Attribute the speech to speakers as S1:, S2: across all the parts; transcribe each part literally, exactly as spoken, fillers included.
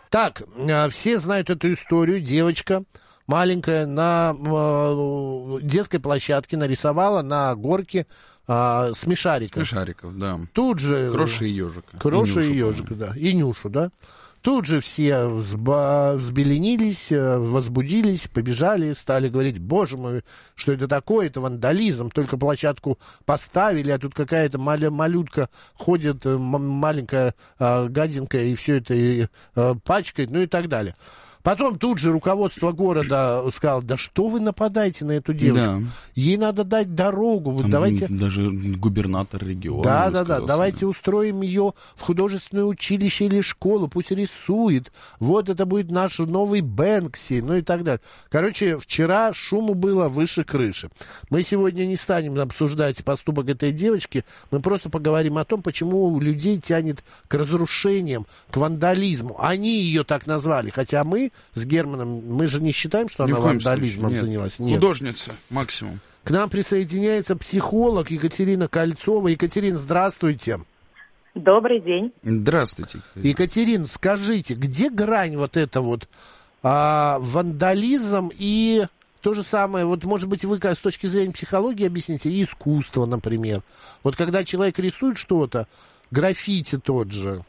S1: Так, все знают эту историю. Девочка маленькая на э, детской площадке нарисовала на горке э, смешариков.
S2: Смешариков, да.
S1: Тут же...
S2: Кроша и ежика.
S1: Кроша и,
S2: и
S1: ежика, да. И Нюшу, да. Тут же все взба- взбеленились, возбудились, побежали, стали говорить: боже мой, что это такое, это вандализм, только площадку поставили, а тут какая-то маля- малютка ходит, м- маленькая э, гадинка, и все это и, э, пачкает, ну и так далее. Потом тут же руководство города сказало: да что вы нападаете на эту девочку? Да. Ей надо дать дорогу. Вот давайте...
S2: Даже губернатор региона.
S1: Да, да, да. Давайте устроим ее в художественное училище или школу, пусть рисует. Вот это будет наш новый Бэнкси, ну и так далее. Короче, вчера шуму было выше крыши. Мы сегодня не станем обсуждать поступок этой девочки. Мы просто поговорим о том, почему людей тянет к разрушениям, к вандализму. Они ее так назвали, хотя мы с Германом, мы же не считаем, что
S2: Ни
S1: она вандализмом
S2: нет.
S1: занялась. Нет.
S2: Художница, максимум.
S1: К нам присоединяется психолог Екатерина Кольцова. Екатерина, здравствуйте.
S3: Добрый день.
S2: Здравствуйте.
S1: Екатерина, скажите, где грань вот это вот а, вандализм и то же самое, вот, может быть, вы с точки зрения психологии объясните, и искусство, например. Вот когда человек рисует что-то, граффити тот же.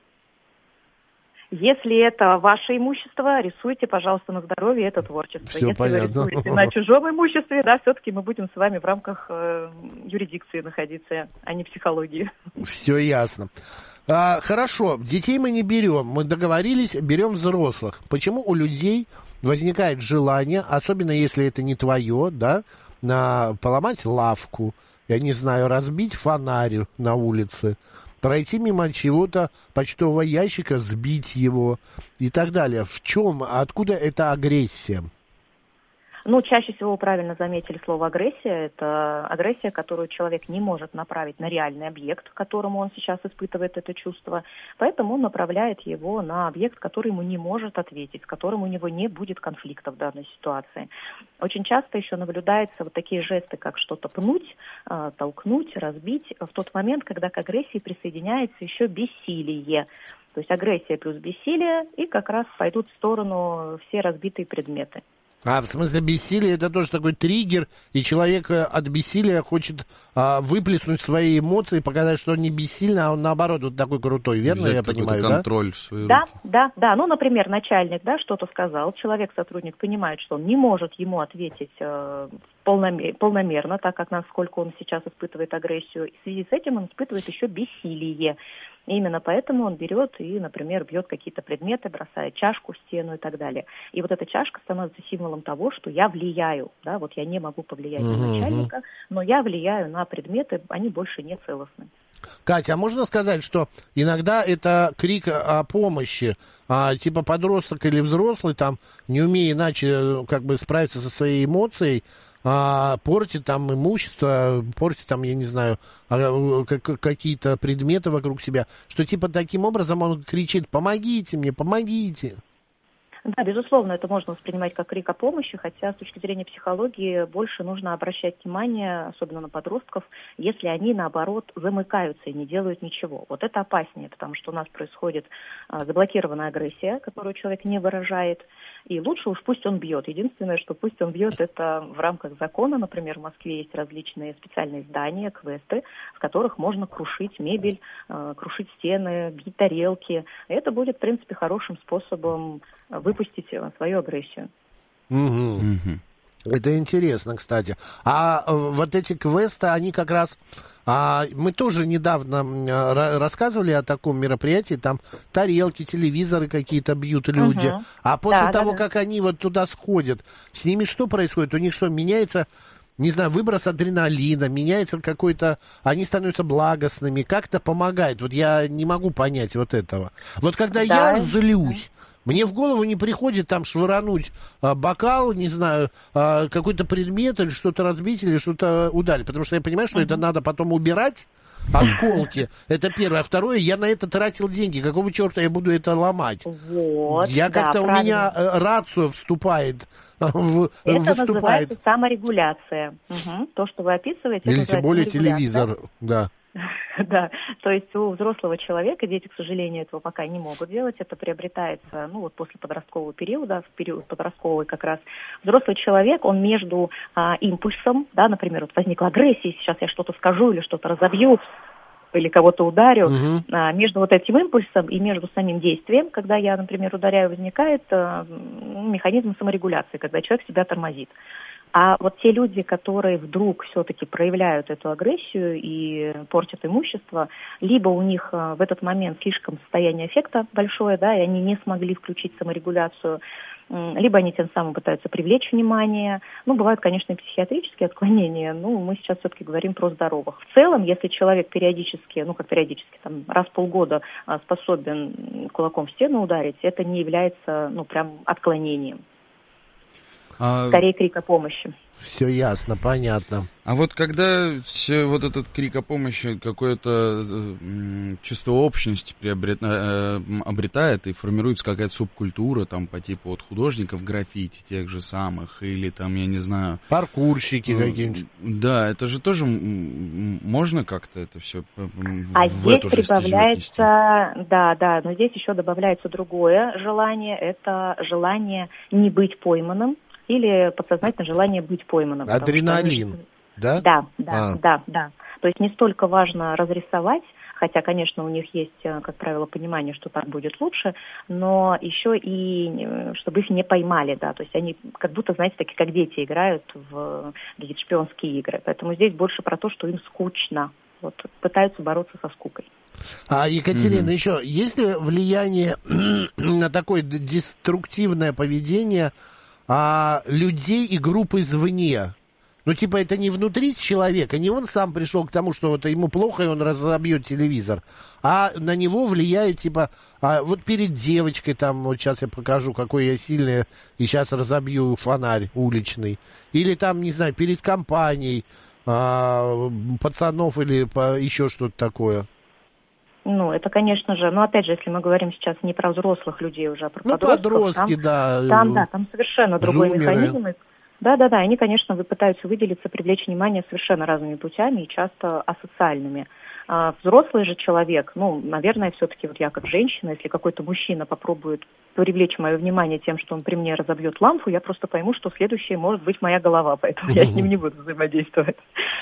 S3: Если это ваше имущество, рисуйте, пожалуйста, на здоровье, это творчество.
S1: Все
S3: Если
S1: понятно.
S3: вы рисуете на чужом имуществе, да, все-таки мы будем с вами в рамках э, юрисдикции находиться, а не психологии.
S1: Все ясно. А, хорошо, детей мы не берем, мы договорились, берем взрослых. Почему у людей возникает желание, особенно если это не твое, да, на, поломать лавку, я не знаю, разбить фонарь на улице, пройти мимо чего-то почтового ящика, сбить его и так далее. В чем, откуда эта агрессия?
S3: Ну, чаще всего вы правильно заметили слово агрессия. Это агрессия, которую человек не может направить на реальный объект, к которому он сейчас испытывает это чувство. Поэтому он направляет его на объект, который ему не может ответить, с которым у него не будет конфликта в данной ситуации. Очень часто еще наблюдаются вот такие жесты, как что-то пнуть, толкнуть, разбить, в тот момент, когда к агрессии присоединяется еще бессилие. То есть агрессия плюс бессилие, и как раз пойдут в сторону все разбитые предметы.
S1: А, в смысле, бессилие — это тоже такой триггер, и человек от бессилия хочет а, выплеснуть свои эмоции, показать, что он не бессильный, а он, наоборот, вот такой крутой, верно я понимаю, да?
S2: Контроль в свои
S3: да,
S2: руки.
S3: да, да. Ну, например, начальник, да, что-то сказал, человек, сотрудник понимает, что он не может ему ответить э, полномер, полномерно, так как насколько он сейчас испытывает агрессию. И в связи с этим он испытывает еще бессилие. И именно поэтому он берет и, например, бьет какие-то предметы, бросает чашку в стену и так далее. И вот эта чашка становится символом того, что я влияю. Да? Вот я не могу повлиять uh-huh. на начальника, но я влияю на предметы, они больше не целостны.
S1: Катя, а можно сказать, что иногда это крик о помощи, а, типа подросток или взрослый, там, не умея иначе как бы справиться со своей эмоцией, а, портит там имущество, портит там, я не знаю, а, как, какие-то предметы вокруг себя, что типа таким образом он кричит: помогите мне, помогите.
S3: Да, безусловно, это можно воспринимать как крик о помощи, хотя с точки зрения психологии больше нужно обращать внимание, особенно на подростков, если они, наоборот, замыкаются и не делают ничего. Вот это опаснее, потому что у нас происходит а, заблокированная агрессия, которую человек не выражает, и лучше уж пусть он бьет. Единственное, что пусть он бьет, это в рамках закона. Например, в Москве есть различные специальные здания, квесты, в которых можно крушить мебель, э, крушить стены, бить тарелки. И это будет, в принципе, хорошим способом выпустить свою агрессию.
S1: Угу. Угу. Это интересно, кстати. А вот эти квесты, они как раз... А, мы тоже недавно а, рассказывали о таком мероприятии, там тарелки, телевизоры какие-то бьют люди. Угу. А после да, того, да, как да. они вот туда сходят, с ними что происходит? У них что, меняется... Не знаю, выброс адреналина, меняется какой-то... Они становятся благостными, как-то помогает. Вот я не могу понять вот этого. Вот когда да. я злюсь, мне в голову не приходит там швырнуть а, бокал, не знаю, а, какой-то предмет или что-то разбить, или что-то ударить. Потому что я понимаю, что uh-huh. это надо потом убирать, осколки. Это первое. А второе, я на это тратил деньги. Какого черта я буду это ломать?
S3: Вот,
S1: я
S3: да,
S1: как-то
S3: правильно.
S1: У меня рацио вступает. В,
S3: это
S1: выступает.
S3: Называется саморегуляция. Угу. То, что вы описываете,
S1: или
S3: это
S1: тем более телевизор, да.
S3: Да, то есть у взрослого человека дети, к сожалению, этого пока не могут делать. Это приобретается, ну вот после подросткового периода, в период подростковый как раз. Взрослый человек, он между а, импульсом, да, например, вот возникла агрессия, сейчас я что-то скажу или что-то разобью, или кого-то ударю, угу. а, между вот этим импульсом и между самим действием, когда я, например, ударяю, возникает а, механизм саморегуляции, когда человек себя тормозит. А вот те люди, которые вдруг все-таки проявляют эту агрессию и портят имущество, либо у них в этот момент слишком состояние аффекта большое, да, и они не смогли включить саморегуляцию, либо они тем самым пытаются привлечь внимание. Ну, бывают, конечно, и психиатрические отклонения, но мы сейчас все-таки говорим про здоровых. В целом, если человек периодически, ну, как периодически, там, раз в полгода способен кулаком в стену ударить, это не является, ну, прям отклонением. А... Скорее крик о помощи.
S1: Все ясно, понятно.
S2: А вот когда все, вот этот крик о помощи какое-то э, чувство общности приобрет, э, обретает и формируется какая-то субкультура там по типу вот художников граффити тех же самых или там, я не знаю...
S1: Паркурщики
S2: э,
S1: какие-нибудь.
S2: Да, это же тоже можно как-то это все
S3: а
S2: в эту же стезю отнести?
S3: А здесь прибавляется, да, да, но здесь еще добавляется другое желание, это желание не быть пойманным, или подсознательное желание быть пойманным.
S1: Адреналин,
S3: что,
S1: да?
S3: Да, да,
S1: а.
S3: да, да. То есть не столько важно разрисовать, хотя, конечно, у них есть, как правило, понимание, что так будет лучше, но еще и чтобы их не поймали, да, то есть они как будто, знаете, такие, как дети играют в какие-то шпионские игры. Поэтому здесь больше про то, что им скучно. Вот, пытаются бороться со скукой.
S1: А, Екатерина, mm-hmm. еще есть ли влияние на такое деструктивное поведение а, людей и групп извне? Ну, типа, это не внутри человека, не он сам пришел к тому, что вот ему плохо, и он разобьет телевизор, а на него влияют, типа, а, вот перед девочкой, там, вот сейчас я покажу, какой я сильный, и сейчас разобью фонарь уличный, или там, не знаю, перед компанией а, пацанов или по, еще что-то такое.
S3: Ну, это, конечно же, но опять же, если мы говорим сейчас не про взрослых людей уже, а про
S1: ну,
S3: подростков,
S1: подростки,
S3: там,
S1: да.
S3: Там, да, там совершенно другой
S1: зумеры.
S3: механизм. Да-да-да, они, конечно, пытаются выделиться, привлечь внимание совершенно разными путями и часто асоциальными. А взрослый же человек, ну, наверное, все-таки вот я как женщина, если какой-то мужчина попробует привлечь мое внимание тем, что он при мне разобьет лампу, я просто пойму, что следующее может быть моя голова, поэтому я с ним не буду взаимодействовать.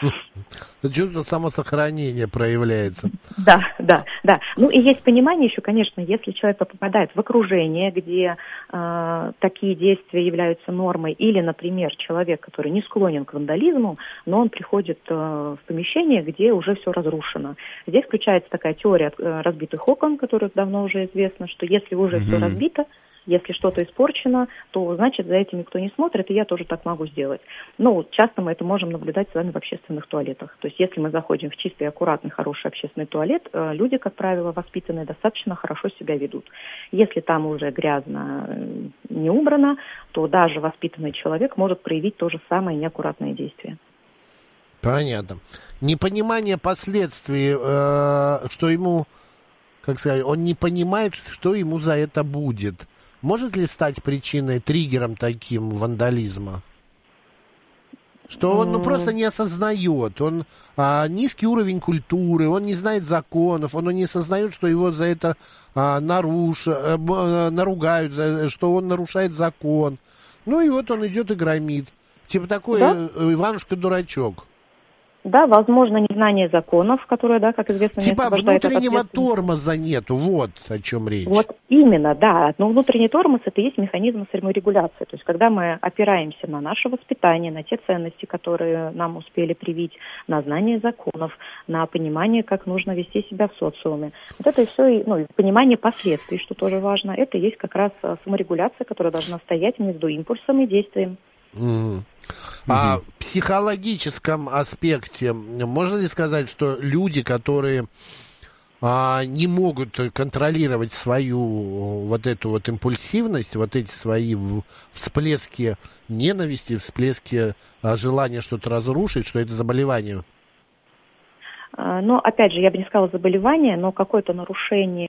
S1: Чувство самосохранения проявляется.
S3: Да, да, да. Ну и есть понимание еще, конечно, если человек попадает в окружение, где э, такие действия являются нормой, или, например, человек, который не склонен к вандализму, но он приходит э, в помещение, где уже все разрушено. Здесь включается такая теория э, разбитых окон, которая давно уже известна, что если уже mm-hmm. все разбито, если что-то испорчено, то, значит, за этим никто не смотрит, и я тоже так могу сделать. Ну, часто мы это можем наблюдать с вами в общественных туалетах. То есть, если мы заходим в чистый, аккуратный, хороший общественный туалет, люди, как правило, воспитанные, достаточно хорошо себя ведут. Если там уже грязно, не убрано, то даже воспитанный человек может проявить то же самое неаккуратное действие.
S1: Понятно. Непонимание последствий, э, что ему, как сказать, он не понимает, что ему за это будет. Может ли стать причиной, триггером таким вандализма? Что он ну, просто не осознает, он а, низкий уровень культуры, он не знает законов, он не осознает, что его за это а, наруш... а, наругают, за... что он нарушает закон. Ну и вот он идет и громит. Типа такой да? Иванушка-дурачок.
S3: Да, возможно, незнание законов, которое, да, как известно,
S1: типа внутреннего тормоза нету, вот о чем речь.
S3: Вот именно, да. Но внутренний тормоз – это и есть механизм саморегуляции. То есть, когда мы опираемся на наше воспитание, на те ценности, которые нам успели привить, на знание законов, на понимание, как нужно вести себя в социуме. Вот это и все, ну, и понимание последствий, что тоже важно. Это и есть как раз саморегуляция, которая должна стоять между импульсом и действием.
S1: Mm. А в психологическом аспекте можно ли сказать, что люди, которые а, не могут контролировать свою вот эту вот импульсивность, вот эти свои всплески ненависти, всплески а, желания что-то разрушить, что это заболевание?
S3: Но, опять же, я бы не сказала заболевание, но какое-то нарушение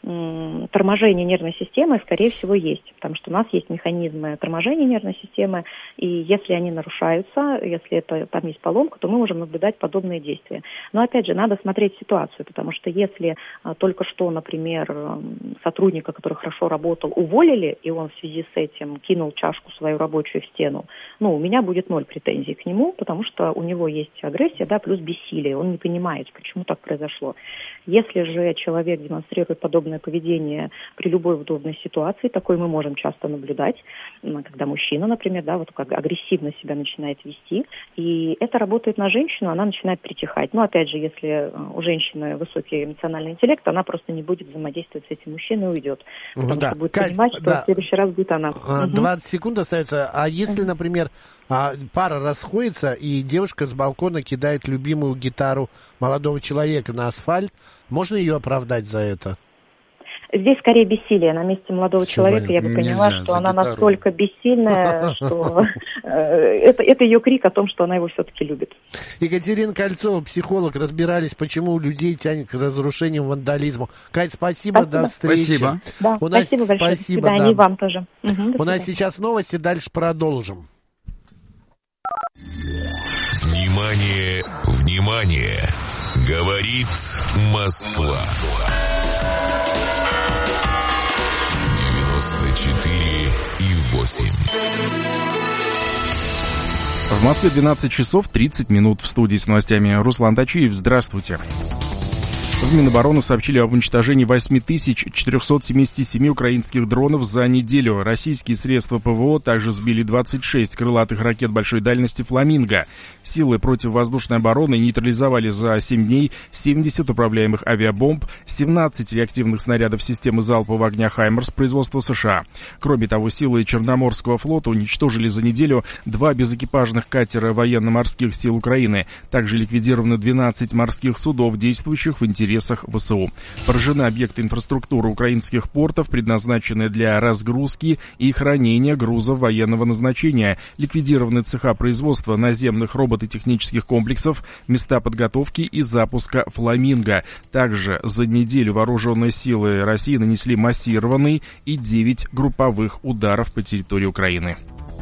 S3: м, торможение нервной системы, скорее всего, есть, потому что у нас есть механизмы торможения нервной системы, и если они нарушаются, если это, там есть поломка, то мы можем наблюдать подобные действия. Но, опять же, надо смотреть ситуацию, потому что если а, только что, например, сотрудника, который хорошо работал, уволили, и он в связи с этим кинул чашку свою рабочую в стену, ну, у меня будет ноль претензий к нему, потому что у него есть агрессия, да, плюс бессилие, он не понимает, почему так произошло. Если же человек демонстрирует подобное поведение при любой удобной ситуации, такое мы можем часто наблюдать, когда мужчина, например, да, вот как агрессивно себя начинает вести, и это работает на женщину, она начинает притихать. Но, опять же, если у женщины высокий эмоциональный интеллект, она просто не будет взаимодействовать с этим мужчиной и уйдет, потому да. что будет Кать, понимать, что да. в следующий раз будет она.
S1: двадцать секунд остается. А если, например, пара расходится, и девушка с балкона кидает любимую гитару молодого человека на асфальт, можно ее оправдать за это?
S3: Здесь скорее бессилие. На месте молодого Все человека я бы поняла, Нельзя, что она гитару. настолько бессильная, что это ее крик о том, что она его все-таки любит.
S1: Екатерина Кольцова, психолог, разбирались, почему людей тянет к разрушению, вандализму. Кать, спасибо, до встречи.
S2: Спасибо.
S3: Да,
S1: У нас,
S3: спасибо большое.
S1: Спасибо,
S3: до свидания,
S1: да.
S3: и вам тоже. Угу,
S1: У нас сейчас новости, дальше продолжим.
S4: Внимание, внимание! Говорит Москва. девяносто четыре и восемь.
S5: В Москве двенадцать часов тридцать минут. В студии с новостями Руслан Тачиев. Здравствуйте. В Минобороны сообщили об уничтожении восемь тысяч четыреста семьдесят семь украинских дронов за неделю. Российские средства ПВО также сбили двадцать шесть крылатых ракет большой дальности «Фламинго». Силы противовоздушной обороны нейтрализовали за семь дней семьдесят управляемых авиабомб, семнадцать реактивных снарядов системы залпового огня «Хаймерс» производства США. Кроме того, силы Черноморского флота уничтожили за неделю два безэкипажных катера военно-морских сил Украины. Также ликвидировано двенадцать морских судов, действующих в интересах ВСУ. Поражены объекты инфраструктуры украинских портов, предназначенные для разгрузки и хранения грузов военного назначения. Ликвидированы цеха производства наземных робототехнических комплексов, места подготовки и запуска «Фламинго». Также за неделю вооруженные силы России нанесли массированный и девять групповых ударов по территории Украины.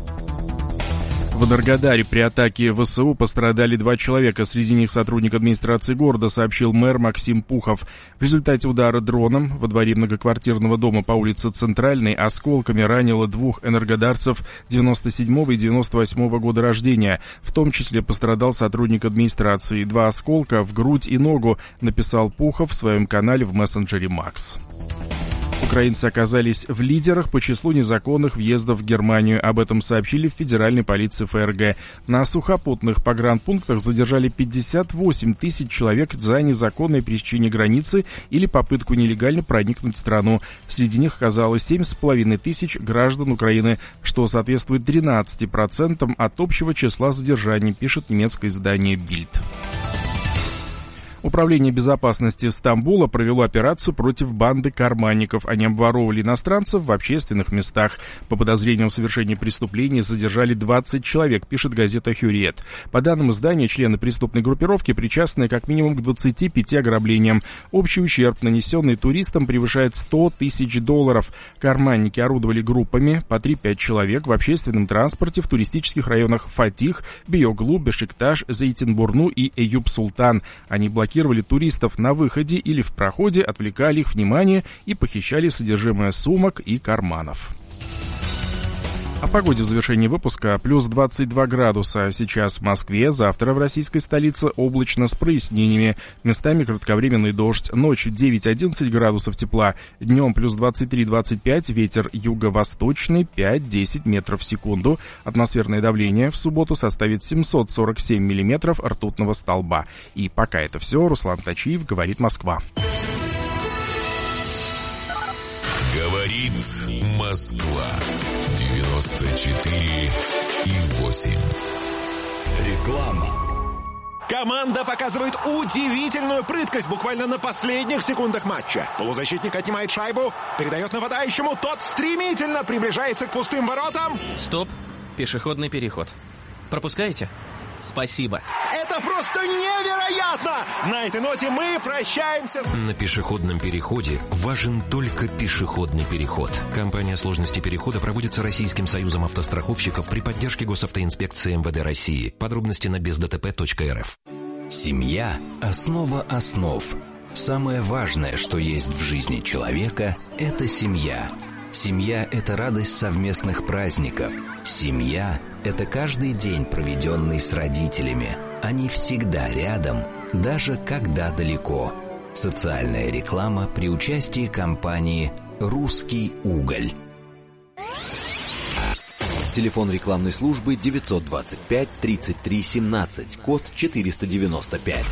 S5: В Энергодаре при атаке ВСУ пострадали два человека, среди них сотрудник администрации города, сообщил мэр Максим Пухов. В результате удара дроном во дворе многоквартирного дома по улице Центральной осколками ранило двух энергодарцев девяносто седьмого и девяносто восьмого года рождения. В том числе пострадал сотрудник администрации. Два осколка в грудь и ногу, написал Пухов в своем канале в мессенджере Макс. Украинцы оказались в лидерах по числу незаконных въездов в Германию. Об этом сообщили в Федеральной полиции ФРГ. На сухопутных погранпунктах задержали пятьдесят восемь тысяч человек за незаконное пересечение границы или попытку нелегально проникнуть в страну. Среди них оказалось семь с половиной тысяч граждан Украины, что соответствует тринадцати процентам от общего числа задержаний, пишет немецкое издание «Бильд». Управление безопасности Стамбула провело операцию против банды карманников. Они обворовывали иностранцев в общественных местах. По подозрениям в совершении преступлений задержали двадцать человек, пишет газета «Хюрриет». По данным издания, члены преступной группировки причастны как минимум к двадцати пяти ограблениям. Общий ущерб, нанесенный туристам, превышает сто тысяч долларов. Карманники орудовали группами по три-пять человек в общественном транспорте в туристических районах Фатих, Биоглу, Бешикташ, Зейтинбурну и Эюб-Султан. Они блокировали Блокировали туристов на выходе или в проходе, отвлекали их внимание и похищали содержимое сумок и карманов. О погоде в завершении выпуска. Плюс двадцать два градуса сейчас в Москве, завтра в российской столице облачно с прояснениями. Местами кратковременный дождь. Ночью девять-одиннадцать градусов тепла. Днем плюс двадцать три двадцать пять, ветер юго-восточный пять-десять метров в секунду. Атмосферное давление в субботу составит семьсот сорок семь миллиметров ртутного столба. И пока это все. Руслан Тачиев, говорит Москва.
S4: Говорит Москва. девяносто четыре и восемь.
S6: Реклама. Команда показывает удивительную прыткость буквально на последних секундах матча. Полузащитник отнимает шайбу, передает нападающему, тот стремительно приближается к пустым воротам.
S7: Стоп. Пешеходный переход. Пропускаете? Спасибо.
S6: Это просто невероятно! На этой ноте мы прощаемся.
S8: На пешеходном переходе важен только пешеходный переход. Компания «Сложности перехода» проводится Российским союзом автостраховщиков при поддержке Госавтоинспекции эм вэ дэ России. Подробности на без дэ тэ пэ точка эр эф. Семья – основа основ. Самое важное, что есть в жизни человека – это семья. Семья – это радость совместных праздников. Семья – это каждый день, проведенный с родителями. Они всегда рядом, даже когда далеко. Социальная реклама при участии компании «Русский уголь».
S9: Телефон рекламной службы девятьсот двадцать пять тридцать три семнадцать, код четыреста девяносто пять.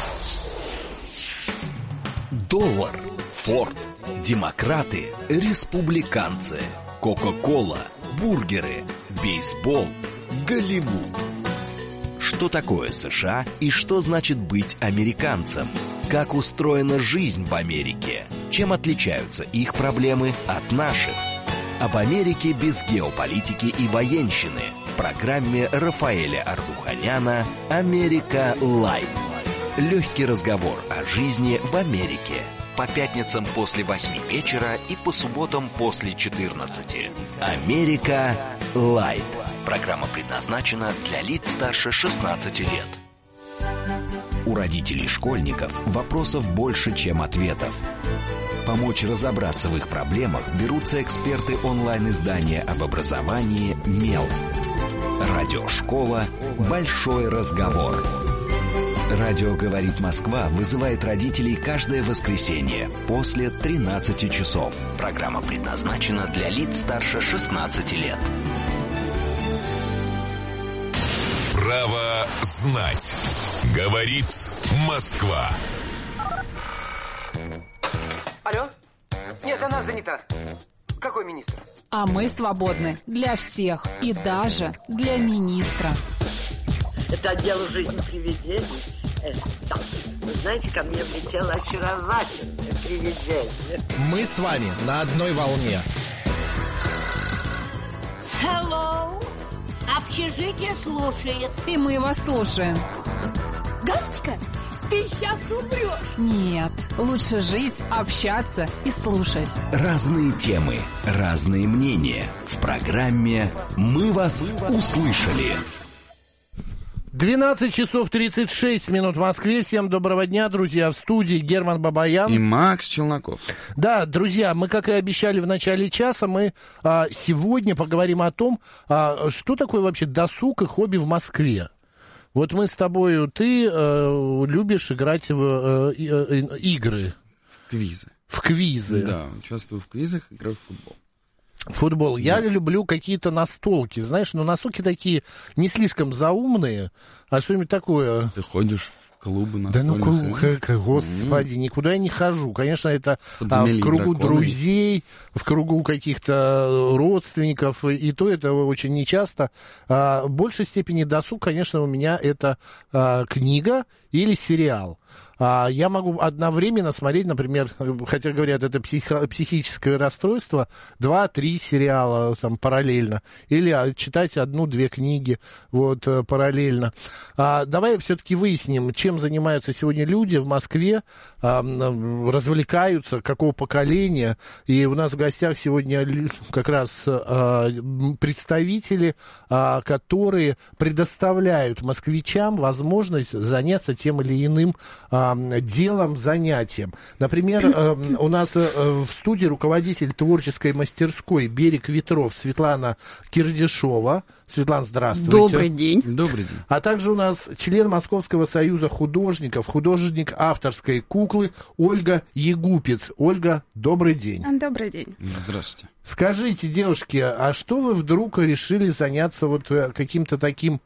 S9: Доллар, Форд, демократы, республиканцы, Кока-кола, бургеры, бейсбол, Голливуд. Что такое США и что значит быть американцем? Как устроена жизнь в Америке? Чем отличаются их проблемы от наших? Об Америке без геополитики и военщины в программе Рафаэля Ардуханяна «Америка Лайв». Легкий разговор о жизни в Америке. По пятницам после восьми вечера и по субботам после четырнадцати. «Америка Лайв». Программа предназначена для лиц старше шестнадцати лет. У родителей школьников вопросов больше, чем ответов. Помочь разобраться в их проблемах берутся эксперты онлайн-издания об образовании «Мел». Радиошкола «Большой разговор». Радио «Говорит Москва» вызывает родителей каждое воскресенье после тринадцати часов. Программа предназначена для лиц старше шестнадцати лет.
S4: Право знать. Говорит Москва.
S10: Алло? Нет, она занята. Какой министр?
S11: А мы свободны для всех и даже для министра.
S12: Это дело жизни привидений. Э, да. Вы знаете, ко мне влетело очаровательное привидение.
S7: Мы с вами на одной волне.
S13: Hello. Общежитие слушает.
S11: И мы вас слушаем.
S13: Галочка, ты сейчас умрешь.
S11: Нет, лучше жить, общаться и слушать.
S8: Разные темы, разные мнения. В программе «Мы вас услышали».
S1: двенадцать часов тридцать шесть минут в Москве. Всем доброго дня, друзья. В студии Герман Бабаян.
S2: И Макс Челноков.
S1: Да, друзья, мы, как и обещали в начале часа, мы а, сегодня поговорим о том, а, что такое вообще досуг и хобби в Москве. Вот мы с тобой, ты э, любишь играть в э, э, игры.
S2: В квизы.
S1: В квизы.
S2: Да, участвую в квизах, играю в футбол.
S1: Футбол. Я
S2: да. люблю
S1: какие-то настолки, знаешь, но настолки такие не слишком заумные, а что-нибудь такое.
S2: Ты ходишь в клубы настольных?
S1: Да ну, как, господи, mm-hmm. никуда я не хожу. Конечно, это а, в кругу драконы. друзей, в кругу каких-то родственников, и то это очень нечасто. А, в большей степени досуг, конечно, у меня это а, книга или сериал. А я могу одновременно смотреть, например, хотя говорят, это психо- психическое расстройство, два-три сериала там, параллельно, или читать одну-две книги вот, параллельно. А, давай все-таки выясним, чем занимаются сегодня люди в Москве, а, развлекаются, какого поколения. И у нас в гостях сегодня как раз а, представители, а, которые предоставляют москвичам возможность заняться тем или иным а, делом, занятием. Например, э, у нас э, в студии руководитель творческой мастерской «Берег ветров» Светлана Кирдишова. Светлана, здравствуйте.
S11: Добрый день.
S2: Добрый день.
S1: А также у нас член Московского союза художников, художник авторской куклы Ольга Егупец. Ольга, добрый день.
S14: Добрый день.
S2: Здравствуйте.
S1: Скажите, девушки, а что вы вдруг решили заняться вот каким-то таким,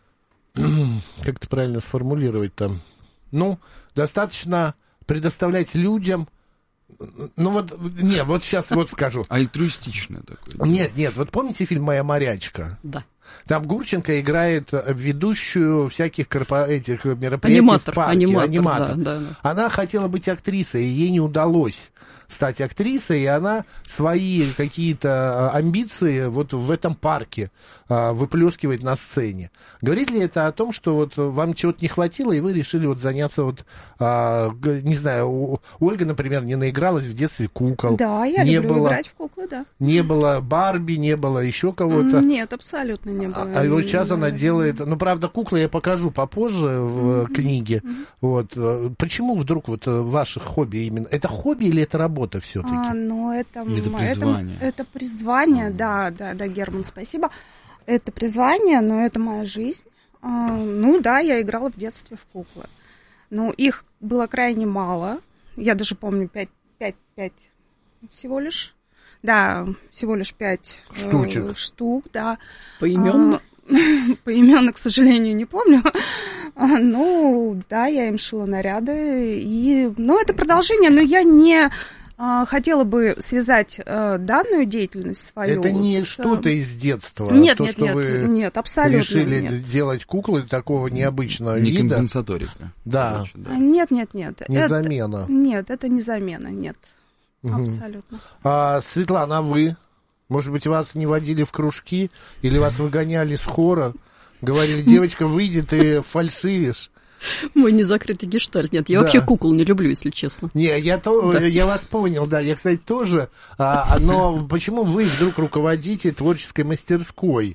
S1: как это правильно сформулировать там, ну, достаточно предоставлять людям, ну вот, не, вот сейчас вот скажу.
S2: Альтруистичное такое.
S1: Нет, нет, вот помните фильм «Моя морячка»?
S11: Да.
S1: Там Гурченко играет ведущую всяких корпо... этих мероприятий
S14: аниматор,
S1: в парке.
S14: Аниматор,
S1: аниматор.
S14: Да, да, да.
S1: Она хотела быть актрисой, и ей не удалось стать актрисой, и она свои какие-то амбиции вот в этом парке а, выплескивает на сцене. Говорит ли это о том, что вот вам чего-то не хватило, и вы решили вот заняться вот, а, не знаю, Ольга, например, не наигралась в детстве кукол.
S15: Да, я
S1: не
S15: люблю
S1: было,
S15: играть в куклы, да.
S1: Не было Барби, не было еще кого-то.
S15: Нет, абсолютно не было.
S1: А, а вот сейчас она делает, ну, правда, куклы я покажу попозже в mm-hmm. книге. Mm-hmm. Вот. Почему вдруг вот ваше хобби именно? Это хобби или это работа все-таки?
S15: А, ну, это,
S2: это призвание.
S15: Это, это призвание, mm-hmm. да, да, да, Герман, спасибо. Это призвание, но это моя жизнь. А, ну, да, я играла в детстве в куклы. Но их было крайне мало. Я даже помню пять, пять, пять всего лишь. Да, всего лишь пять
S1: штучек.
S15: Э, штук, да.
S14: Поименно?
S15: А, поименно, к сожалению, не помню. А, ну, да, я им шила наряды. И, ну, это продолжение, но я не а, хотела бы связать а, данную деятельность свою.
S1: Это не
S15: с...
S1: что-то из детства.
S15: Нет,
S1: то,
S15: нет,
S1: что
S15: нет,
S1: вы
S15: нет, абсолютно
S1: решили
S15: нет.
S1: делать куклы такого необычного
S2: не
S1: вида.
S2: Не компенсаторика.
S1: Да.
S2: Короче, да.
S15: Нет, нет, нет.
S1: Не
S15: это...
S1: замена.
S15: Нет, это не замена, нет. Угу. Абсолютно.
S1: А, Светлана, а вы? Может быть, вас не водили в кружки или вас выгоняли с хора? Говорили, девочка, выйди, ты фальшивишь.
S14: Мой незакрытый гештальт. Нет, я да. вообще кукол не люблю, если честно.
S1: Не, я, то, да. я вас понял, да. Я, кстати, тоже. А, но почему вы вдруг руководите творческой мастерской?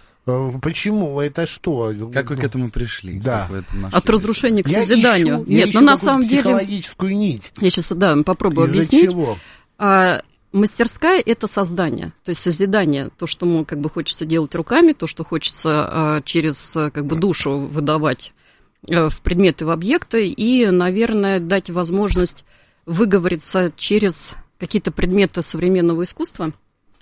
S1: Почему? Это что?
S2: Как вы к этому пришли?
S1: Да.
S14: От разрушения к
S1: я
S14: созиданию.
S1: Ищу,
S14: Нет,
S1: я
S14: ну на самом деле...
S1: психологическую нить.
S14: Я сейчас, да, попробую
S1: Из-за
S14: объяснить.
S1: Чего?
S14: А, мастерская – это создание, то есть созидание. То, что мы как бы хочется делать руками, то, что хочется а, через как бы душу выдавать а, в предметы, в объекты. И, наверное, дать возможность выговориться через какие-то предметы современного искусства,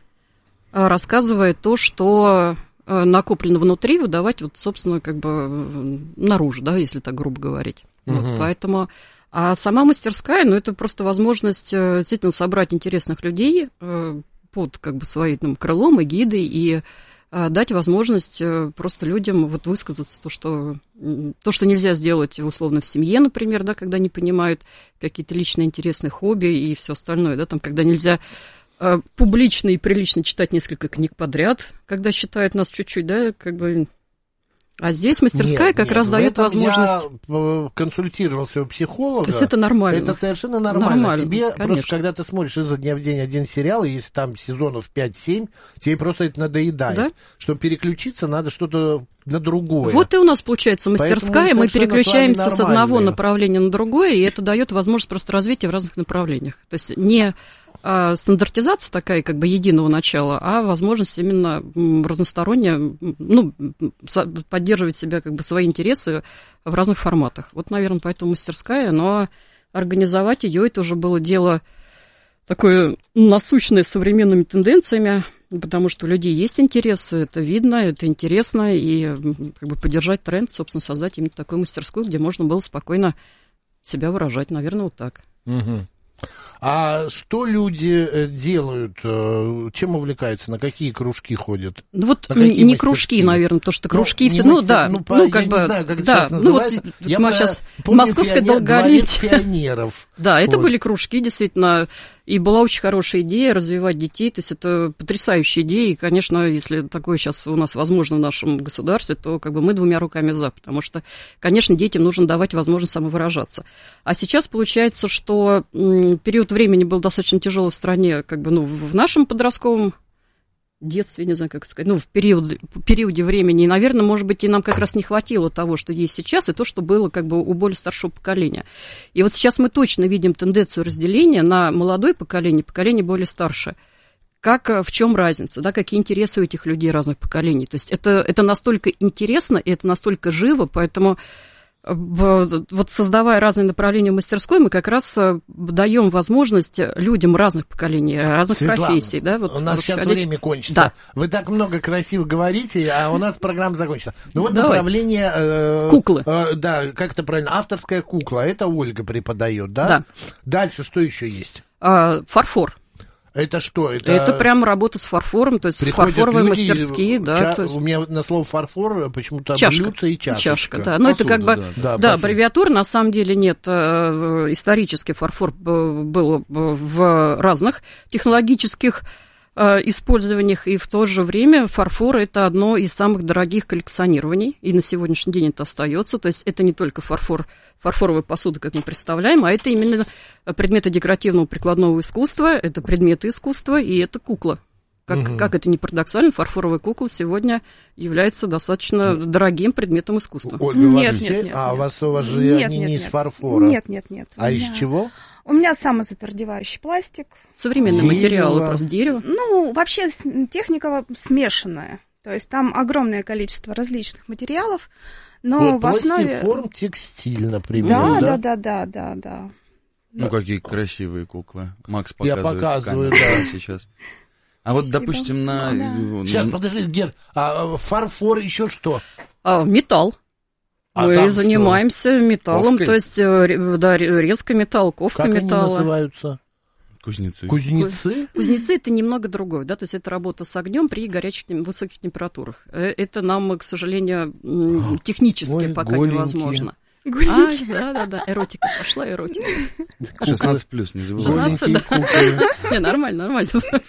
S14: а, рассказывая то, что... накоплено внутри, выдавать, вот, собственно, как бы наружу, да, если так грубо говорить. Uh-huh. Вот, поэтому, а сама мастерская, ну, это просто возможность действительно собрать интересных людей под, как бы, своим там, крылом и гидой, и дать возможность просто людям вот высказаться, то, что, то, что нельзя сделать, условно, в семье, например, да, когда не понимают какие-то личные интересные хобби и все остальное, да, там, когда нельзя... публично и прилично читать несколько книг подряд, когда считают нас чуть-чуть, да, как бы... А здесь мастерская нет, как нет, раз дает возможность...
S1: Я консультировался у психолога.
S14: То есть это нормально.
S1: Это совершенно нормально.
S14: нормально
S1: тебе
S14: конечно.
S1: Просто, когда ты смотришь изо дня в день один сериал, и если там сезонов пять-семь, тебе просто это надоедает. Да? Чтобы переключиться, надо что-то на другое.
S14: Вот и у нас получается мастерская, мы переключаемся с, с одного направления на другое, и это дает возможность просто развития в разных направлениях. То есть не... А стандартизация такая, как бы, единого начала, а возможность именно разносторонне, ну, поддерживать себя, как бы, свои интересы в разных форматах. Вот, наверное, поэтому мастерская, но организовать ее, это уже было дело такое насущное современными тенденциями, потому что у людей есть интересы, это видно, это интересно, и, как бы, поддержать тренд, собственно, создать именно такую мастерскую, где можно было спокойно себя выражать, наверное, вот так.
S1: Угу. А что люди делают, чем увлекаются, на какие кружки ходят?
S14: Ну вот не мастерские? Кружки, наверное, то что кружки, ну, все, ну мастер, да,
S1: ну,
S14: ну
S1: как я бы, не знаю, как
S14: да,
S1: это сейчас называется.
S14: Ну, вот, я мы сейчас московское долголетие.
S1: Пионеров.
S14: Да, это были кружки, действительно, и была очень хорошая идея развивать детей, то есть это потрясающая идея, и, конечно, если такое сейчас у нас возможно в нашем государстве, то как бы мы двумя руками за, потому что, конечно, детям нужно давать возможность самовыражаться. А сейчас получается, что период времени был достаточно тяжелый в стране, как бы, ну, в нашем подростковом детстве, не знаю, как сказать, ну, в период, периоде времени, и, наверное, может быть, и нам как раз не хватило того, что есть сейчас, и то, что было, как бы, у более старшего поколения. И вот сейчас мы точно видим тенденцию разделения на молодое поколение, поколение более старшее. Как, в чем разница, да, какие интересы у этих людей разных поколений. То есть это, это настолько интересно, и это настолько живо, поэтому... Вот создавая разные направления в мастерской, мы как раз даем возможность людям разных поколений, разных Светлана, профессий. Да, вот
S1: у нас сейчас время кончится.
S14: Да.
S1: Вы так много красиво говорите, а у нас программа закончится. Ну вот
S14: Давай.
S1: направление... Э,
S14: Куклы.
S1: Э, да, как это правильно, авторская кукла. Это Ольга преподает, да?
S14: Да.
S1: Дальше что еще есть?
S14: А, фарфор.
S1: Это что? Это,
S14: это прям работа с фарфором, то есть
S1: приходят
S14: фарфоровые
S1: люди,
S14: мастерские, да.
S1: Ча...
S14: То есть...
S1: У меня на слово фарфор почему-то
S14: чашка,
S1: блюдце и чашечка.
S14: Чашка, да. Но посуда, это как бы,
S1: да,
S14: да, да аббревиатура, на самом деле нет. Исторически фарфор был в разных технологических использованиях, и в то же время фарфор – это одно из самых дорогих коллекционирований, и на сегодняшний день это остается. То есть это не только фарфор, фарфоровая посуда, как мы представляем, а это именно предметы декоративного прикладного искусства, это предметы искусства, и это кукла. Как, угу. как это ни парадоксально, фарфоровая кукла сегодня является достаточно дорогим предметом искусства.
S1: Ольга, нет, нет, нет, нет. А у вас, у вас же
S15: нет,
S1: они
S15: нет,
S1: не
S15: нет.
S1: из фарфора?
S15: Нет, нет, нет.
S1: А
S15: меня...
S1: из чего?
S15: У меня самозатвердевающий пластик.
S14: Современные дерево. материалы, просто дерево.
S15: Ну, вообще техника смешанная. То есть там огромное количество различных материалов, но вот в основе...
S1: форм текстиль, например.
S15: Да, да, да, да, да, да.
S2: Ну, какие красивые куклы. Макс показывает.
S1: Я показываю,
S2: да,
S1: да.
S2: сейчас. А вот, допустим, на...
S1: Да. Сейчас, подожди, Гер, а фарфор еще что?
S14: А, металл. А мы занимаемся что? металлом, Ковкой? То есть, да, резка металл, ковка
S1: как
S14: металла.
S1: Как они называются?
S2: Кузнецы.
S1: Кузнецы?
S14: Кузнецы – это немного другое, да, то есть это работа с огнем при горячих, высоких температурах. Это нам, к сожалению, технически Ой, пока голенькие. невозможно. А, да-да-да, эротика пошла, эротика.
S2: шестнадцать плюс, не забывай.
S14: шестнадцать, да. Не, нормально, нормально.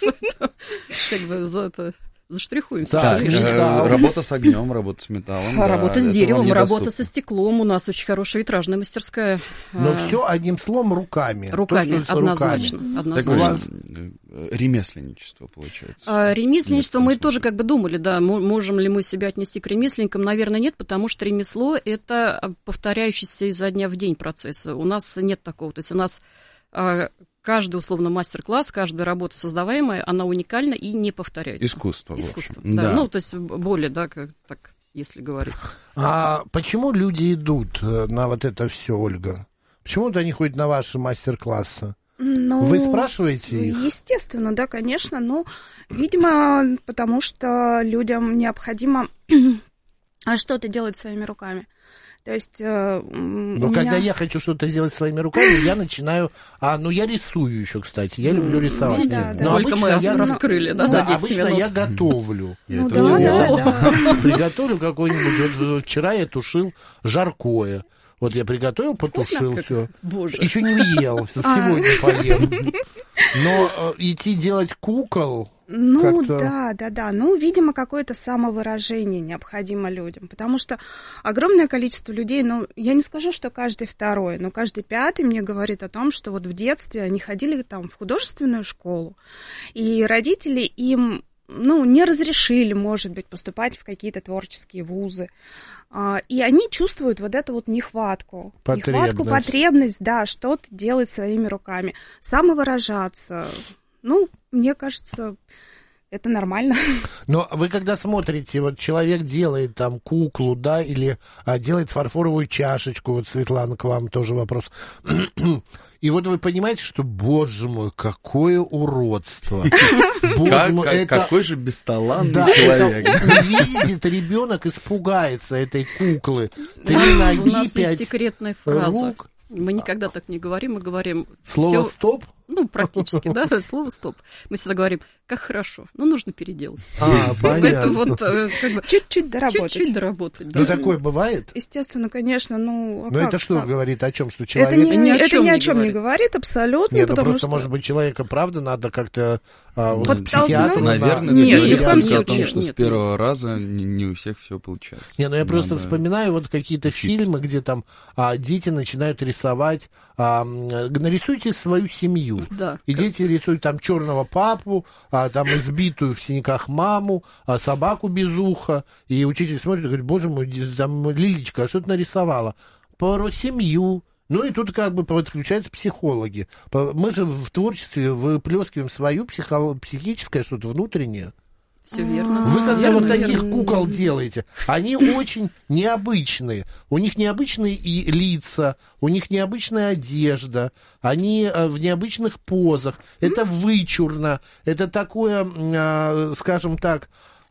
S14: Как бы за это... Заштрихуемся.
S2: Так, э, работа с огнем, работа с металлом.
S14: Работа
S2: да,
S14: с деревом, работа со стеклом. У нас очень хорошая витражная мастерская.
S1: Но а... все одним словом руками.
S14: Руками,
S1: То,
S14: однозначно.
S1: Руками.
S14: однозначно.
S2: Такое вас... ремесленничество получается.
S14: А, ремесленничество мы тоже как бы думали, да, можем ли мы себя отнести к ремесленникам. Наверное, нет, потому что ремесло – это повторяющийся изо дня в день процесс. У нас нет такого. То есть у нас... Каждый, условно, мастер-класс, каждая работа создаваемая, она уникальна и не повторяется.
S2: Искусство.
S14: Искусство, да. да. Ну, то есть более, да, как, так, если говорить.
S1: А почему люди идут на вот это все, Ольга? Почему-то они ходят на ваши мастер-классы?
S15: Ну,
S1: Вы спрашиваете их?
S15: Естественно, да, конечно. Ну, видимо, потому что людям необходимо что-то делать своими руками. То есть, э,
S1: Но
S15: у
S1: когда
S15: меня...
S1: я хочу что-то сделать своими руками, я начинаю... А, ну, я рисую еще, кстати. Я люблю рисовать.
S15: Ну, да, да.
S1: Но
S14: Сколько мы
S1: я...
S14: раскрыли, да, за десять
S1: обычно
S14: минут.
S1: я готовлю.
S15: Ну, да, да, да.
S1: Приготовлю какой-нибудь... Вот вчера я тушил жаркое. Вот я приготовил, потушил все.
S14: Боже.
S1: Еще не ел, сегодня поем. Но э, идти делать кукол...
S15: Ну,
S1: как-то...
S15: да, да, да. Ну, видимо, какое-то самовыражение необходимо людям, потому что огромное количество людей, ну, я не скажу, что каждый второй, но каждый пятый мне говорит о том, что вот в детстве они ходили там в художественную школу, и родители им, ну, не разрешили, может быть, поступать в какие-то творческие вузы. И они чувствуют вот эту вот нехватку.
S1: Потребность.
S15: Нехватку, потребность, да, что-то делать своими руками, самовыражаться. Ну, мне кажется, это нормально.
S1: Но вы когда смотрите, вот человек делает там куклу, да, или а, делает фарфоровую чашечку, вот, Светлана, к вам тоже вопрос. И вот вы понимаете, что, боже мой, какое уродство. Боже мой, это...
S2: Какой же бесталанный
S1: да,
S2: человек.
S1: Это увидит ребенок, испугается этой куклы. Три ноги,
S14: У нас
S1: пять
S14: есть секретная фраза.
S1: рук.
S14: Мы никогда так не говорим, мы говорим...
S1: Слово
S14: всё...
S1: «стоп»?
S14: Ну, практически, да, слово «стоп». Мы всегда говорим, как хорошо, но нужно переделать.
S1: А, понятно.
S14: Это вот, как бы,
S15: чуть-чуть доработать.
S14: Чуть-чуть доработать, да.
S1: Ну, такое бывает?
S15: Естественно, конечно, ну... А
S1: ну,
S15: как,
S1: это что
S15: как?
S1: говорит? О чем? Что человек...
S15: Это ни,
S14: ни о
S15: это
S14: чем,
S15: ни о
S14: не,
S15: чем
S14: говорит.
S15: не говорит, абсолютно,
S1: Нет, ну
S15: потому
S1: просто,
S15: что...
S1: может быть, человека, правда, надо как-то а, вот,
S15: Подтолкнуть?
S1: психиатру...
S2: Наверное,
S15: нет,
S2: это
S15: ни в коем
S2: говорит о том,
S14: случае.
S2: что
S14: Нет,
S2: с первого раза не, не у всех все получается.
S1: Не, ну я просто
S2: Надо
S1: вспоминаю вот какие-то
S2: учиться.
S1: фильмы, где там а, дети начинают рисовать, а, нарисуйте свою семью.
S14: Да.
S1: И дети рисуют там черного папу, а, там избитую в синяках маму, а, собаку без уха. И учитель смотрит и говорит, боже мой, там Лилечка, а что ты нарисовала? Про семью. Ну и тут как бы подключаются психологи. Мы же в творчестве выплескиваем свою психо- психическое что-то внутреннее.
S14: Все верно.
S1: Вы когда
S14: верно,
S1: вот таких
S14: верно.
S1: кукол делаете, они очень необычные. У них необычные и лица, у них необычная одежда, они в необычных позах. Это вычурно, это такое, скажем так,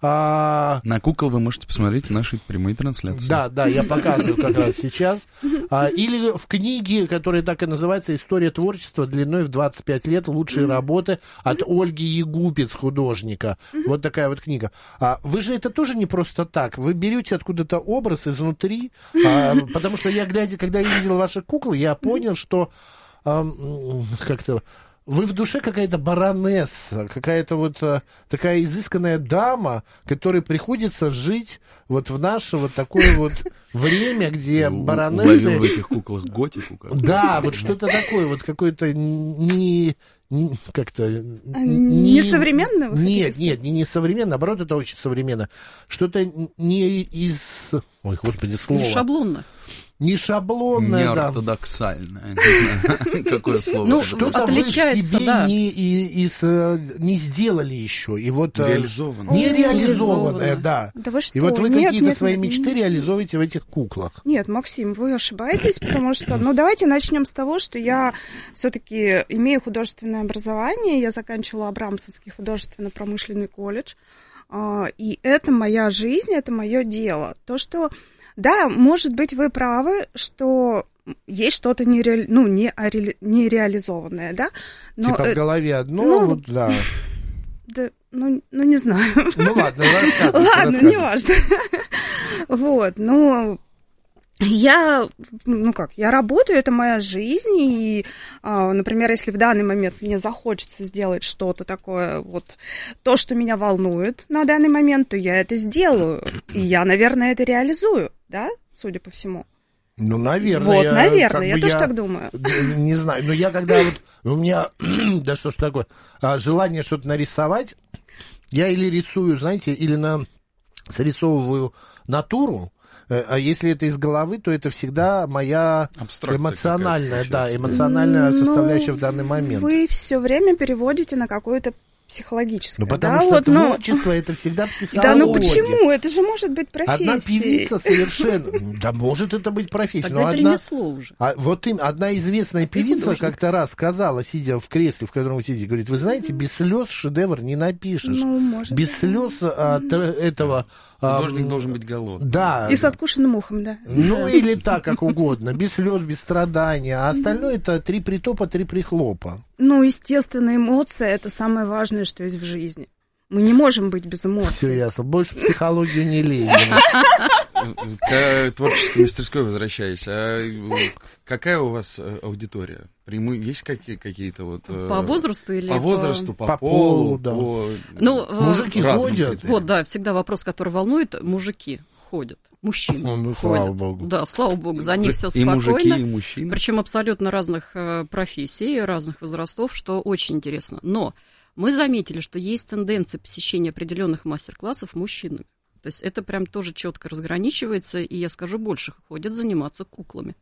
S1: А...
S2: На кукол вы можете посмотреть в нашей прямой трансляции.
S1: Да, да, я показываю как раз сейчас. А, или в книге, которая так и называется «История творчества длиной в двадцать пять лет. Лучшие работы» от Ольги Егупец, художника. Вот такая вот книга. А, вы же это тоже не просто так. Вы берете откуда-то образ изнутри. А, потому что я, глядя, когда я видел ваши куклы, я понял, что а, как-то... Вы в душе какая-то баронесса, какая-то вот а, такая изысканная дама, которой приходится жить вот в наше вот такое вот время, где баронессы...
S2: Уловил в этих куклах готику.
S1: Да, вот что-то такое, вот какое-то не... не как-то...
S15: Не, не современно?
S1: Нет, нет, не, не современно, наоборот, это очень современно. Что-то не из... Ой, господи, слово.
S14: Не шаблонно.
S1: Не шаблонное,
S2: не
S1: да.
S2: ортодоксальное. Какое слово?
S14: Ну,
S1: что-то вы в себе не, и, и, не сделали еще. И вот,
S2: реализованное.
S1: Не реализованное, да.
S15: Да вы что?
S1: И вот вы
S15: нет,
S1: какие-то
S15: нет,
S1: свои
S15: нет,
S1: мечты
S15: нет.
S1: реализуете в этих куклах.
S15: Нет, Максим, вы ошибаетесь, потому что... Ну, давайте начнем с того, что я все-таки имею художественное образование. Я заканчивала Абрамцевский художественно-промышленный колледж. И это моя жизнь, это мое дело. То, что... Да, может быть, вы правы, что есть что-то нереали... ну, не... нереализованное, да? Но...
S1: Типа в голове одно,
S15: ну,
S1: вот, да.
S15: Да, ну, ну, не знаю.
S1: Ну, ладно, рассказывайте.
S15: Ладно, не важно. Вот, ну... Я, ну как, я работаю, это моя жизнь, и, например, если в данный момент мне захочется сделать что-то такое, вот, то, что меня волнует на данный момент, то я это сделаю, и я, наверное, это реализую, да, судя по всему.
S1: Ну, наверное.
S15: Вот,
S1: я,
S15: наверное, я тоже
S1: я,
S15: так думаю.
S1: Не знаю, но я когда вот, у меня, да что ж такое, желание что-то нарисовать, я или рисую, знаете, или на, срисовываю натуру. А если это из головы, то это всегда моя абстракция эмоциональная, да, эмоциональная ну, составляющая в данный момент.
S15: Вы все время переводите на какую-то психологическое.
S1: Ну, потому
S15: да,
S1: что
S15: вот,
S1: творчество
S15: но...
S1: это всегда психология.
S15: Да, ну почему? Это же может быть профессия.
S1: Одна певица совершенно... Да, может это быть профессия.
S14: Тогда это
S1: одна...
S14: ремесло уже.
S1: А, вот им одна известная певица как-то раз сказала, сидя в кресле, в котором вы сидите, говорит, вы знаете, без слез шедевр не напишешь.
S15: Ну, может
S1: без
S15: быть.
S1: слез а, этого...
S2: Художник а, должен быть голодным.
S1: Да.
S15: И с откушенным ухом, да.
S1: Ну, или так, как угодно. Без слез, без страдания. А остальное это три притопа, три прихлопа.
S15: Ну, естественно, эмоция это самое важное, что есть в жизни. Мы не можем быть без эмоций.
S1: Все ясно. Больше психологию не лезем.
S2: К творческой мастерской возвращаясь. А какая у вас аудитория? Есть какие- какие-то вот...
S14: По возрасту или
S2: по... возрасту, по,
S1: по
S2: полу,
S1: полу, да.
S2: по...
S14: Ну,
S1: мужики ходят.
S14: Вот, да, всегда вопрос, который волнует, мужики ходят. Мужчины
S1: ну, ну,
S14: ходят.
S1: слава богу.
S14: Да, слава богу, за них все
S2: И
S14: спокойно.
S2: мужики, и мужчины.
S14: Причем абсолютно разных э, профессий, разных возрастов, что очень интересно. Но мы заметили, что есть тенденция посещения определенных мастер-классов мужчинами. То есть это прям тоже четко разграничивается, и я скажу больше, ходят заниматься куклами.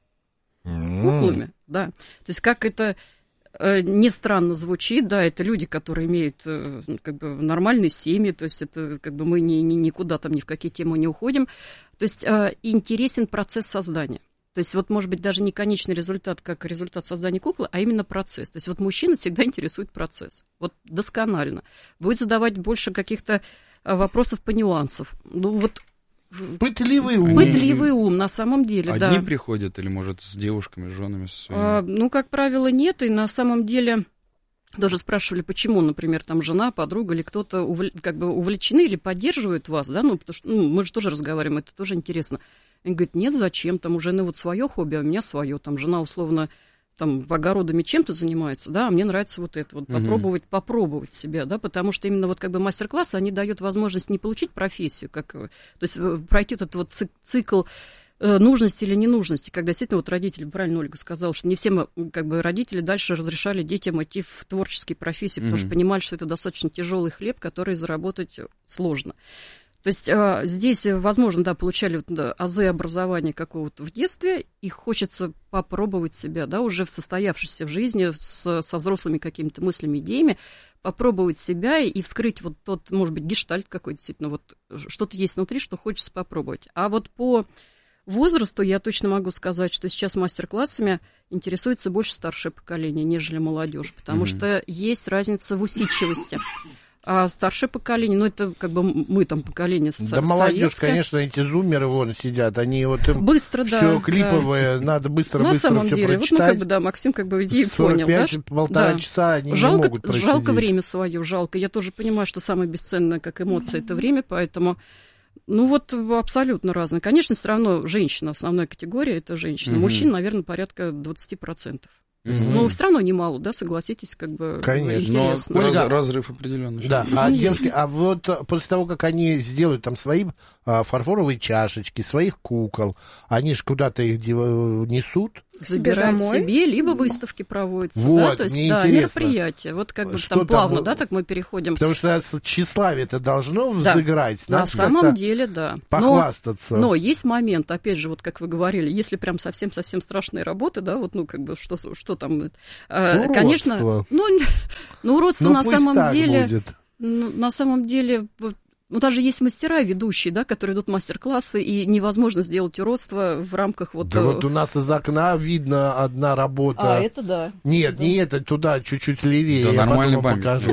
S1: Mm.
S14: Куклами, да. То есть как это э, не странно звучит, да, это люди, которые имеют э, как бы нормальные семьи, то есть это как бы мы ни, ни, никуда там ни в какие темы не уходим. То есть э, интересен процесс создания. То есть вот, может быть, даже не конечный результат, как результат создания куклы, а именно процесс. То есть вот мужчина всегда интересует процесс. Вот досконально. Будет задавать больше каких-то вопросов по нюансам. Ну вот...
S1: Пытливый ум.
S14: Пытливый ум, на самом деле,
S2: Одни
S14: да.
S2: Одни приходят или, может, с девушками, с женами, со своими?
S14: А, ну, как правило, нет. И на самом деле даже спрашивали, почему, например, там жена, подруга или кто-то увл... как бы увлечены или поддерживают вас, да, ну, потому что ну, мы же тоже разговариваем, это тоже интересно. Они говорят, нет, зачем, там у жены вот свое хобби, а у меня свое, там жена условно там огородами чем-то занимается, да, а мне нравится вот это, вот угу. попробовать, попробовать себя, да, потому что именно вот как бы мастер-классы, они дают возможность не получить профессию, как, то есть пройти этот вот цикл нужности или ненужности, когда действительно вот родители, правильно Ольга сказала, что не все как бы родители дальше разрешали детям идти в творческие профессии, потому mm-hmm. что понимали, что это достаточно тяжелый хлеб, который заработать сложно. То есть а, здесь, возможно, да, получали вот, да, азы образования какого-то в детстве, и хочется попробовать себя, да, уже в состоявшейся в жизни, с, со взрослыми какими-то мыслями, идеями, попробовать себя и вскрыть вот тот, может быть, гештальт какой-то, действительно, вот что-то есть внутри, что хочется попробовать. А вот по возрасту я точно могу сказать, что сейчас мастер-классами интересуется больше старшее поколение, нежели молодежь, потому mm-hmm. что есть разница в усидчивости. А старшее поколение, ну, это как бы мы там поколение советское.
S1: Да молодежь, конечно, эти зумеры вон сидят, они вот им
S14: быстро, да,
S1: все клиповое, да. Надо быстро-быстро все прочитать. На самом деле, вот, ну, как бы, да, Максим как бы идею понял, да? сорок пять полтора
S14: да.
S1: часа они
S14: жалко,
S1: не могут просидеть.
S14: Жалко время свое, жалко. Я тоже понимаю, что самое бесценное, как эмоция, mm-hmm. это время, поэтому... Ну, вот абсолютно разные. Конечно, все равно женщина, основная категория, это женщина. Mm-hmm. Мужчин, наверное, порядка двадцать процентов. Mm-hmm. Но все равно немало, да, согласитесь, как бы.
S1: Конечно.
S14: Интересно.
S2: Но Ольга, разрыв определенный.
S1: Да, а девушки, а вот после того, как они сделают там свои а, фарфоровые чашечки, своих кукол, они же куда-то их несут?
S14: Забирают себе, либо выставки проводятся,
S1: вот,
S14: да, то есть,
S1: мне
S14: да,
S1: интересно.
S14: мероприятия. Вот как бы
S1: что
S14: там плавно,
S1: там,
S14: да, так мы переходим.
S1: Потому что тщеславие это должно
S14: да,
S1: взыграть.
S14: На самом деле, да.
S1: Похвастаться.
S14: Но, но есть момент, опять же, вот как вы говорили, если прям совсем-совсем страшные работы, да, вот, ну, как бы, что, что там,
S1: ну,
S14: конечно,
S1: уродство.
S14: ну, ну, уродство
S1: ну,
S14: на самом деле,
S1: будет.
S14: на самом деле... Ну, даже есть мастера ведущие, да, которые идут мастер-классы, и невозможно сделать уродство в рамках вот...
S1: Да вот у нас из окна видно одна работа.
S14: А, это да.
S1: Нет, да. не это, туда чуть-чуть левее,
S2: да,
S1: я
S2: нормальный
S1: потом покажу.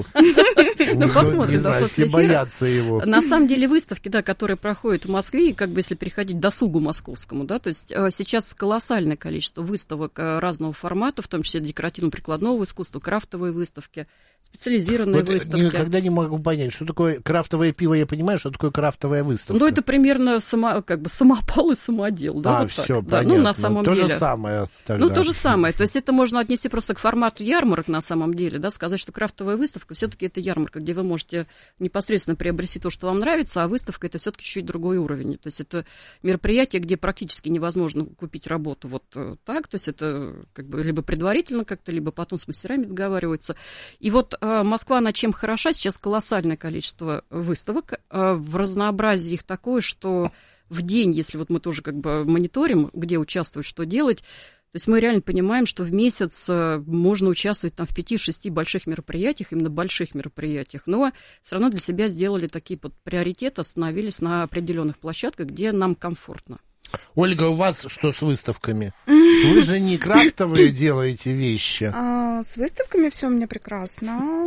S14: Ну, посмотрим,
S1: не знаю, все боятся его.
S14: На самом деле выставки, да, которые проходят в Москве, и как бы если переходить к досугу московскому, да, то есть сейчас колоссальное количество выставок разного формата, в том числе декоративно-прикладного искусства, крафтовые выставки, специализированные
S1: вот
S14: выставки.
S1: Никогда не могу понять, что такое крафтовое пиво, я понимаю, что такое крафтовая выставка.
S14: Ну, это примерно само, как бы самопал и самодел, да,
S1: а,
S14: вот
S1: все,
S14: так.
S1: понятно.
S14: Да, ну, на самом
S1: то
S14: деле.
S1: же самое тогда.
S14: Ну, то же самое, то есть это можно отнести просто к формату ярмарок на самом деле, да, сказать, что крафтовая выставка все-таки это ярмарка, где вы можете непосредственно приобрести то, что вам нравится, а выставка это все-таки чуть другой уровень, то есть это мероприятие, где практически невозможно купить работу вот так, то есть это как бы либо предварительно как-то, либо потом с мастерами договариваются. И вот Москва, она чем хороша, сейчас колоссальное количество выставок, в разнообразии их такое, что в день, если вот мы тоже как бы мониторим, где участвовать, что делать, то есть мы реально понимаем, что в месяц можно участвовать там в пяти-шести больших мероприятиях, именно больших мероприятиях, но все равно для себя сделали такие вот приоритеты, остановились на определенных площадках, где нам комфортно.
S1: Ольга, у вас что с выставками? Вы же не крафтовые делаете вещи.
S15: А, с выставками все у меня прекрасно.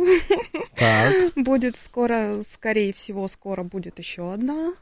S1: Так.
S15: Будет скоро, скорее всего, скоро будет еще одна.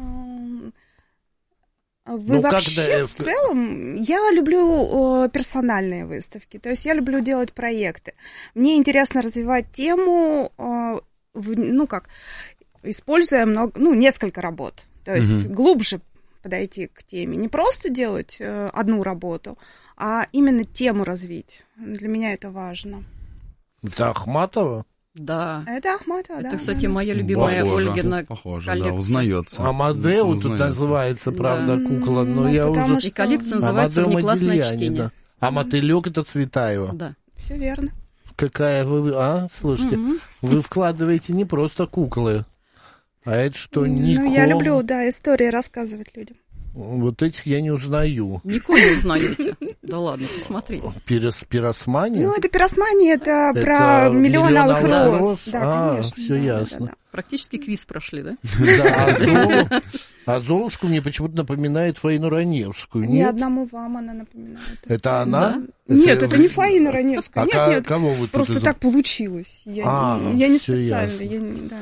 S15: Вы ну, вообще, в целом, я люблю э, персональные выставки, то есть я люблю делать проекты. Мне интересно развивать тему, э, в, ну как, используя много, ну, несколько работ, то есть mm-hmm. глубже подойти к теме, не просто делать э, одну работу, а именно тему развить. Для меня это важно.
S1: Это Ахматова?
S14: Да.
S15: Это Ахматова,
S14: это,
S15: да.
S14: кстати, моя любимая
S2: похоже,
S14: Ольгина
S2: похоже,
S14: коллекция.
S2: Да, узнается.
S1: Амадео
S2: узнается.
S1: Тут называется, правда,
S14: да.
S1: кукла, но
S15: ну,
S1: я уже...
S14: И коллекция называется «Внеклассное чтение».
S1: Да. А мотылек это Цветаева.
S14: Да.
S15: Все верно.
S1: Какая вы... А, слушайте, угу. вы вкладываете не просто куклы, а это что, Нико...
S15: Ну, я люблю, да, истории рассказывать людям.
S1: Вот этих я не узнаю.
S14: Нико не узнаете. Да ладно, посмотрите.
S1: Пирос, пиросмания?
S15: Ну, это пиросмания, это, это про миллион алых роз. роз. Да,
S1: а,
S15: конечно,
S1: все
S15: да,
S1: ясно.
S15: Да, да.
S14: Практически квиз прошли, да?
S1: Да, а Золушку мне почему-то напоминает Фаину Раневскую.
S15: Не одному вам она напоминает.
S1: Это она?
S15: Нет, это не Фаина Раневская. Нет, нет,
S1: кого вы
S15: просто так получилось. Я не специально.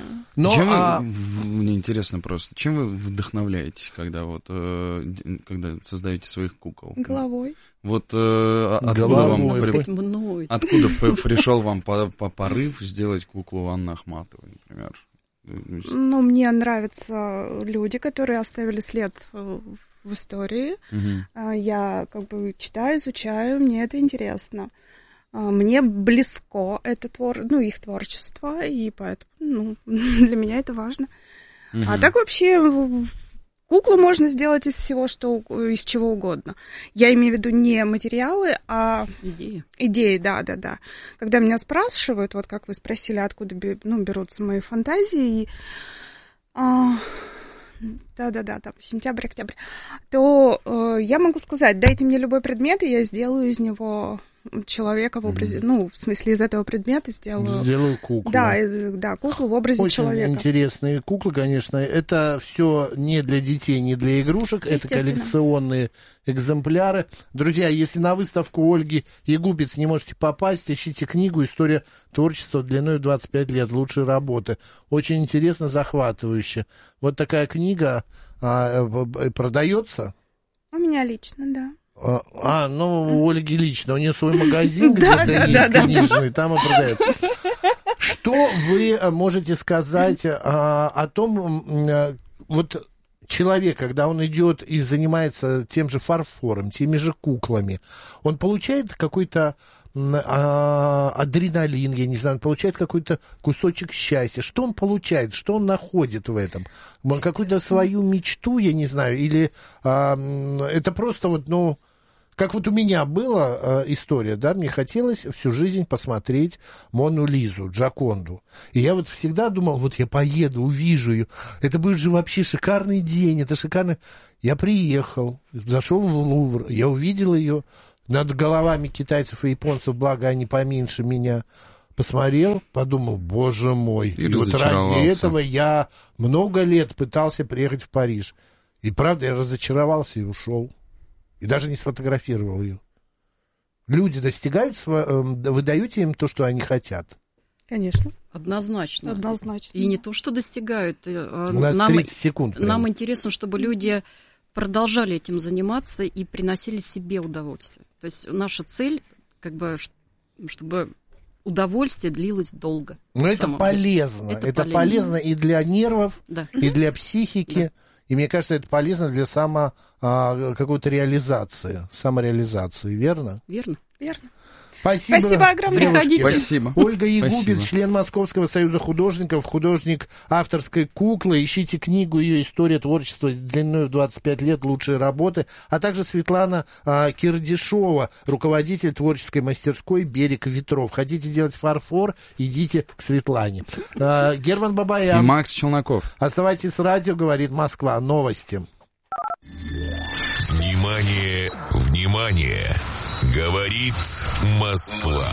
S2: Мне интересно просто, чем вы вдохновляетесь, когда вот когда создаете своих кукол?
S15: Головой.
S2: Вот э, откуда
S1: Головой.
S2: вам при... откуда пришел вам по, по порыв сделать куклу Анны Ахматовой, например?
S15: Ну, мне нравятся люди, которые оставили след в истории. Угу. Я как бы читаю, изучаю, мне это интересно. Мне близко это твор... ну, их творчество, и поэтому ну, для меня это важно. Угу. А так вообще... Куклу можно сделать из всего, что, из чего угодно. Я имею в виду не материалы, а
S14: идеи.
S15: Идеи, да, да, да. Когда меня спрашивают, вот как вы спросили, откуда ну, берутся мои фантазии, а, да, да, да, там сентябрь, октябрь, то э, я могу сказать, дайте мне любой предмет, и я сделаю из него человека в образе, mm-hmm. ну, в смысле, из этого предмета сделаю...
S1: Сделаю куклу.
S15: Да, из, да, куклу в образе
S1: Очень
S15: человека.
S1: Очень интересные куклы, конечно. Это все не для детей, не для игрушек. Это коллекционные экземпляры. Друзья, если на выставку Ольги Ягубец не можете попасть, ищите книгу «История творчества длиной в двадцать пять лет. Лучшие работы». Очень интересно, захватывающе. Вот такая книга а, продается?
S15: У меня лично, да.
S1: А, а, ну, у Ольги лично. У нее свой магазин где-то есть книжный, там и продается. Что вы можете сказать а, о том, а, вот человек, когда он идет и занимается тем же фарфором, теми же куклами, он получает какой-то а, адреналин, я не знаю, он получает какой-то кусочек счастья. Что он получает, что он находит в этом? Какую-то свою мечту, я не знаю, или а, это просто вот, ну... Как вот у меня была э, история, да, мне хотелось всю жизнь посмотреть Мону Лизу, Джоконду. И я вот всегда думал, вот я поеду, увижу ее. Это будет же вообще шикарный день, это шикарно. Я приехал, зашел в Лувр, я увидел ее над головами китайцев и японцев, благо они поменьше меня. Посмотрел, подумал, боже мой. И, и вот ради этого я много лет пытался приехать в Париж. И правда, я разочаровался и ушел. И даже не сфотографировал ее. Люди достигают, вы даете им то, что они хотят?
S15: Конечно.
S14: Однозначно.
S15: Однозначно.
S14: И не то, что достигают.
S1: У нас нам, тридцать секунд. Прямо.
S14: Нам интересно, чтобы люди продолжали этим заниматься и приносили себе удовольствие. То есть наша цель, как бы, чтобы удовольствие длилось долго.
S1: Но это полезно. Это, это полезно. полезно и для нервов, да. и для психики. Да. И мне кажется, это полезно для само а, какой-то реализации, самореализации, верно?
S14: Верно.
S15: Верно.
S1: Спасибо.
S15: Спасибо огромное.
S14: Приходите.
S2: Спасибо.
S1: Ольга Ягубец,
S2: Спасибо.
S1: Член Московского союза художников, художник авторской куклы. Ищите книгу ее «История творчества длиной в двадцать пять лет. Лучшие работы». А также Светлана а, Кирдишова, руководитель творческой мастерской «Берег ветров». Хотите делать фарфор, идите к Светлане. А, Герман Бабаян.
S2: И Макс Челноков.
S1: Оставайтесь с радио, говорит Москва. Новости.
S4: Внимание, внимание! Говорит Москва.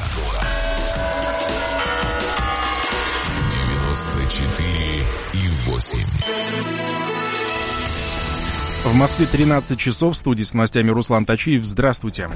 S4: девяносто четыре и восемь.
S5: В Москве тринадцать часов. В студии с новостями Руслан Тачиев. Здравствуйте.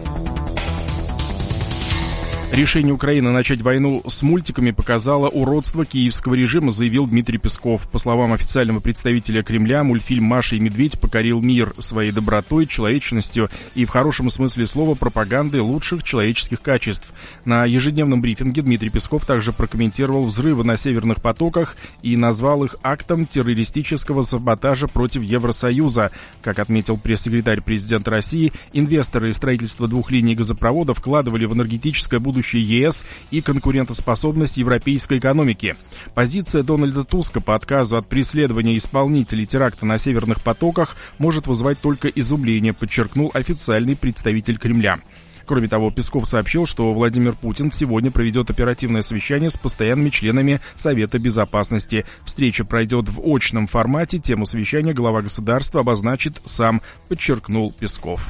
S5: Решение Украины начать войну с мультиками показало уродство киевского режима, заявил Дмитрий Песков. По словам официального представителя Кремля, мультфильм «Маша и медведь» покорил мир своей добротой, человечностью и, в хорошем смысле слова, пропагандой лучших человеческих качеств. На ежедневном брифинге Дмитрий Песков также прокомментировал взрывы на северных потоках и назвал их актом террористического саботажа против Евросоюза. Как отметил пресс-секретарь президента России, инвесторы строительства двух линий газопровода вкладывали в энергетическое будущее ЕС и конкурентоспособность европейской экономики. Позиция Дональда Туска по отказу от преследования исполнителей теракта на северных потоках может вызывать только изумление, подчеркнул официальный представитель Кремля. Кроме того, Песков сообщил, что Владимир Путин сегодня проведет оперативное совещание с постоянными членами Совета Безопасности. Встреча пройдет в очном формате. Тему совещания глава государства обозначит сам, подчеркнул Песков.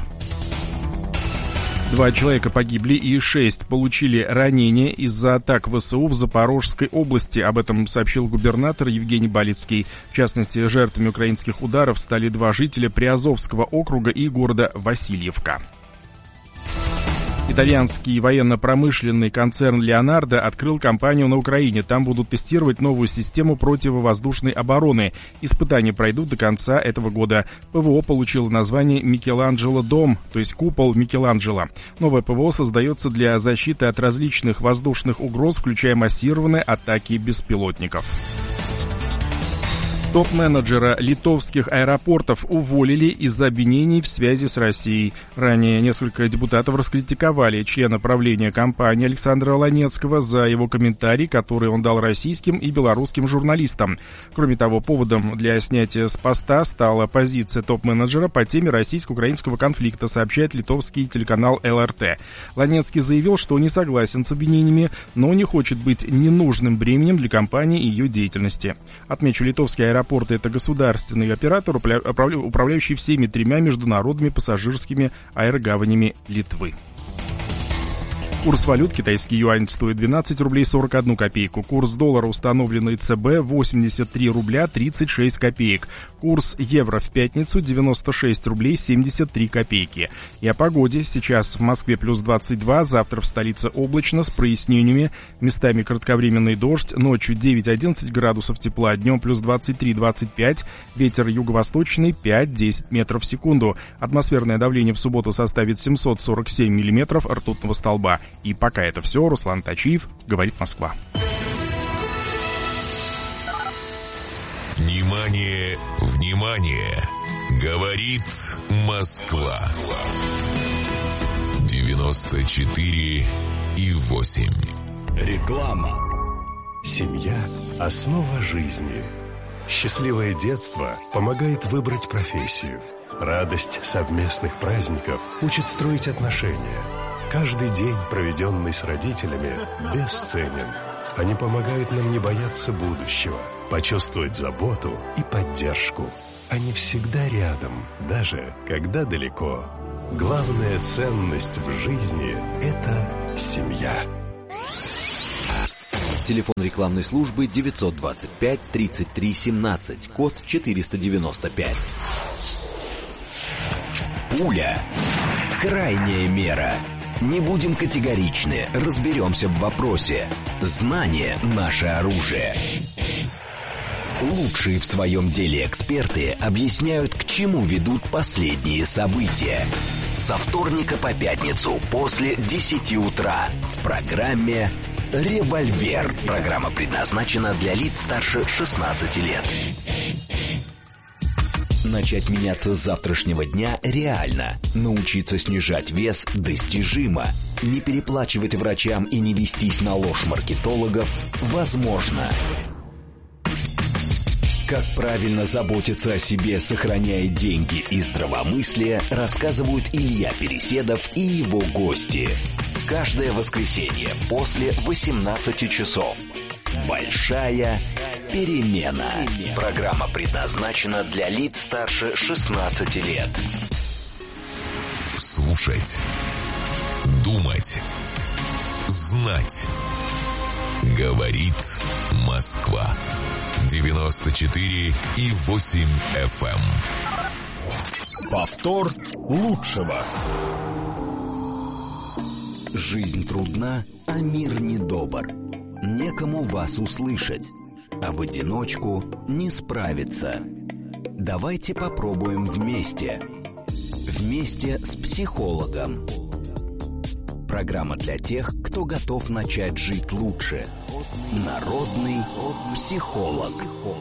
S5: Два человека погибли и шесть получили ранения из-за атак ВСУ в Запорожской области. Об этом сообщил губернатор Евгений Балицкий. В частности, жертвами украинских ударов стали два жителя Приазовского округа и города Васильевка. Итальянский военно-промышленный концерн «Леонардо» открыл компанию на Украине. Там будут тестировать новую систему противовоздушной обороны. Испытания пройдут до конца этого года. ПВО получило название «Микеланджело Дом», то есть купол Микеланджело. Новое ПВО создается для защиты от различных воздушных угроз, включая массированные атаки беспилотников. Топ-менеджера литовских аэропортов уволили из-за обвинений в связи с Россией. Ранее несколько депутатов раскритиковали члена правления компании Александра Ланецкого за его комментарий, который он дал российским и белорусским журналистам. Кроме того, поводом для снятия с поста стала позиция топ-менеджера по теме российско-украинского конфликта, сообщает литовский телеканал эл эр тэ. Ланецкий заявил, что не согласен с обвинениями, но не хочет быть ненужным бременем для компании и ее деятельности. Отмечу, литовский аэропорт Аэропорты — это государственный оператор, управляющий всеми тремя международными пассажирскими аэрогаванями Литвы. Курс валют: китайский юань стоит двенадцать рублей сорок одну копейку. Курс доллара, установленный ЦБ, восемьдесят три рубля тридцать шесть копеек. Курс евро в пятницу девяносто шесть рублей семьдесят три копейки. И о погоде. Сейчас в Москве плюс двадцать два, завтра в столице облачно с прояснениями, местами кратковременный дождь, ночью девять-одиннадцать градусов тепла, днем плюс двадцать три двадцать пять, ветер юго-восточный пять-десять метров в секунду. Атмосферное давление в субботу составит семьсот сорок семь миллиметров ртутного столба. И пока это все. Руслан Тачиев, говорит Москва.
S4: Внимание, внимание! Говорит Москва. девяносто четыре и восемь.
S16: Реклама. Семья – основа жизни. Счастливое детство помогает выбрать профессию. Радость совместных праздников учит строить отношения. Каждый день, проведенный с родителями, бесценен. Они помогают нам не бояться будущего, почувствовать заботу и поддержку. Они всегда рядом, даже когда далеко. Главная ценность в жизни – это семья.
S9: Телефон рекламной службы девятьсот двадцать пять тридцать три семнадцать, код четыреста девяносто пять. Пуля. Крайняя мера. Не будем категоричны, разберемся в вопросе. Знание – наше оружие. Лучшие в своем деле эксперты объясняют, к чему ведут последние события. Со вторника по пятницу после десяти утра в программе «Револьвер». Программа предназначена для лиц старше шестнадцати лет. Начать меняться с завтрашнего дня реально. Научиться снижать вес достижимо. Не переплачивать врачам и не вестись на ложь маркетологов возможно. Как правильно заботиться о себе, сохраняя деньги и здравомыслие, рассказывают Илья Переседов и его гости. Каждое воскресенье после восемнадцати часов. Большая перемена. Программа предназначена для лиц старше шестнадцати лет.
S4: Слушать. Думать. Знать. Говорит Москва. девяносто четыре и восемь эф эм.
S9: Повтор лучшего. Жизнь трудна, а мир недобр. Некому вас услышать, а в одиночку не справиться. Давайте попробуем вместе. Вместе с психологом. Программа для тех, кто готов начать жить лучше. Народный психолог.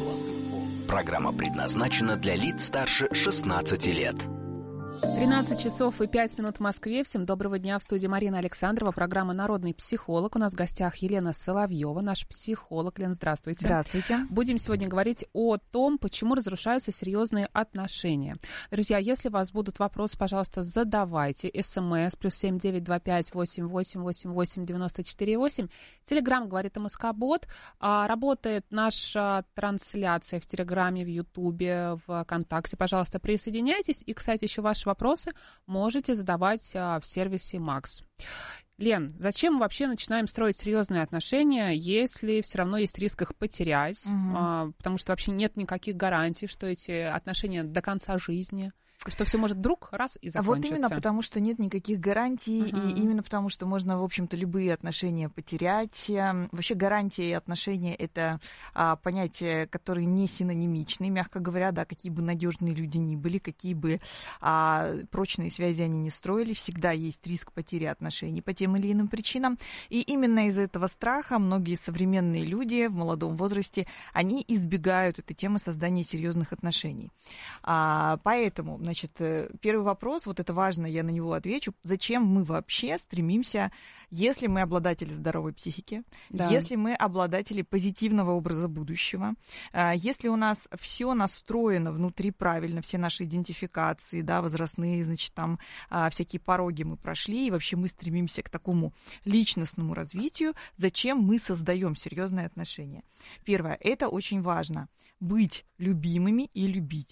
S9: Программа предназначена для лиц старше шестнадцати лет.
S11: тринадцать часов и пять минут в Москве. Всем доброго дня. В студии Марина Александрова. Программа «Народный психолог». У нас в гостях Елена Соловьева, наш психолог. Лен, здравствуйте.
S17: Здравствуйте.
S11: Будем сегодня говорить о том, почему разрушаются серьезные отношения. Друзья, если у вас будут вопросы, пожалуйста, задавайте. СМС плюс семь девять два пять восемь восемь восемь восемь девяносто четыре восемь. Телеграм говорит МСК-бот. Работает наша трансляция в Телеграме, в Ютубе, в ВКонтакте. Пожалуйста, присоединяйтесь. И, кстати, еще ваши вопросы можете задавать а, в сервисе Макс. Лен, зачем мы вообще начинаем строить серьезные отношения, если все равно есть риск их потерять, угу. а, потому что вообще нет никаких гарантий, что эти отношения до конца жизни, что все может вдруг раз и закончиться.
S17: А вот именно потому, что нет никаких гарантий, uh-huh. и именно потому, что можно, в общем-то, любые отношения потерять. Вообще гарантии и отношения — это а, понятия, которые не синонимичны, мягко говоря, да, какие бы надежные люди ни были, какие бы а, прочные связи они ни строили, всегда есть риск потери отношений по тем или иным причинам. И именно из-за этого страха многие современные люди в молодом возрасте, они избегают этой темы создания серьезных отношений. А, поэтому, значит, первый вопрос, вот это важно, я на него отвечу. Зачем мы вообще стремимся, если мы обладатели здоровой психики, да. если мы обладатели позитивного образа будущего, если у нас все настроено внутри правильно, все наши идентификации, да, возрастные, значит, там всякие пороги мы прошли, и вообще мы стремимся к такому личностному развитию, зачем мы создаем серьезные отношения? Первое, это очень важно, быть любимыми и любить.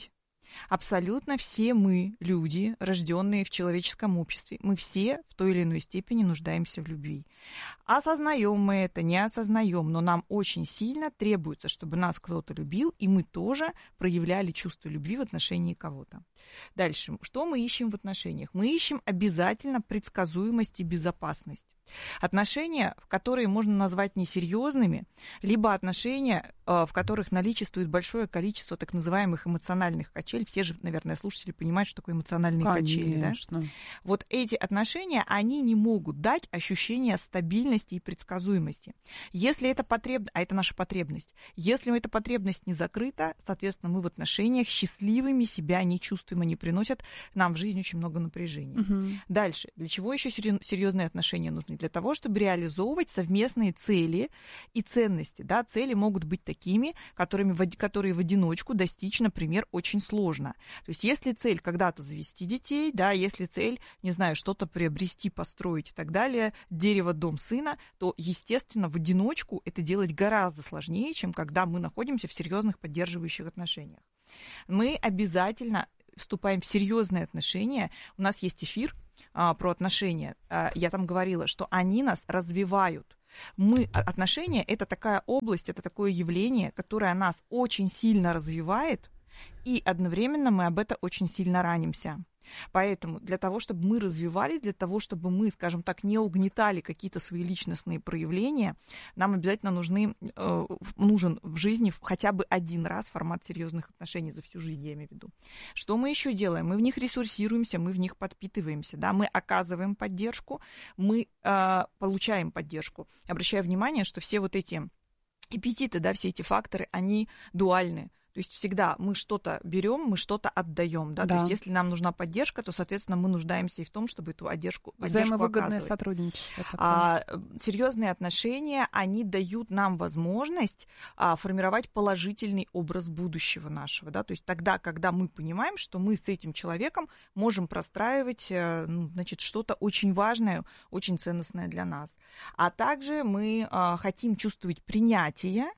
S17: Абсолютно все мы, люди, рожденные в человеческом обществе, мы все в той или иной степени нуждаемся в любви. Осознаем мы это, не осознаем, но нам очень сильно требуется, чтобы нас кто-то любил, и мы тоже проявляли чувство любви в отношении кого-то. Дальше. Что мы ищем в отношениях? Мы ищем обязательно предсказуемость и безопасность. Отношения, которые можно назвать несерьезными, либо отношения, в которых наличествует большое количество так называемых эмоциональных качелей. Все же, наверное, слушатели понимают, что такое эмоциональные качели. Да? Вот эти отношения, они не могут дать ощущение стабильности и предсказуемости. Если это потребность, а это наша потребность, если эта потребность не закрыта, соответственно, мы в отношениях счастливыми себя не чувствуем, они приносят нам в жизнь очень много напряжения. Угу. Дальше. Для чего еще серьезные отношения нужны? Для того, чтобы реализовывать совместные цели и ценности. Да? Цели могут быть такими, которыми, которые в одиночку достичь, например, очень сложно. То есть если цель когда-то завести детей, да, если цель, не знаю, что-то приобрести, построить и так далее, дерево, дом, сына, то, естественно, в одиночку это делать гораздо сложнее, чем когда мы находимся в серьезных поддерживающих отношениях. Мы обязательно вступаем в серьезные отношения. У нас есть эфир а, про отношения. А, я там говорила, что они нас развивают. Мы, отношения – это такая область, это такое явление, которое нас очень сильно развивает, и одновременно мы об этом очень сильно ранимся. Поэтому для того, чтобы мы развивались, для того, чтобы мы, скажем так, не угнетали какие-то свои личностные проявления, нам обязательно нужны, э, нужен в жизни хотя бы один раз формат серьезных отношений за всю жизнь, я имею в виду. Что мы еще делаем? Мы в них ресурсируемся, мы в них подпитываемся, да? Мы оказываем поддержку, мы э, получаем поддержку. Обращаю внимание, что все вот эти эпитеты, да, все эти факторы, они дуальны. То есть всегда мы что-то берем, мы что-то отдаем. Да? Да. То есть если нам нужна поддержка, то, соответственно, мы нуждаемся и в том, чтобы эту одежку, поддержку
S11: взаимовыгодное
S17: оказывать.
S11: Сотрудничество.
S17: А, серьезные отношения, они дают нам возможность а, формировать положительный образ будущего нашего. Да? То есть тогда, когда мы понимаем, что мы с этим человеком можем простраивать ну, значит, что-то очень важное, очень ценностное для нас. А также мы а, хотим чувствовать принятие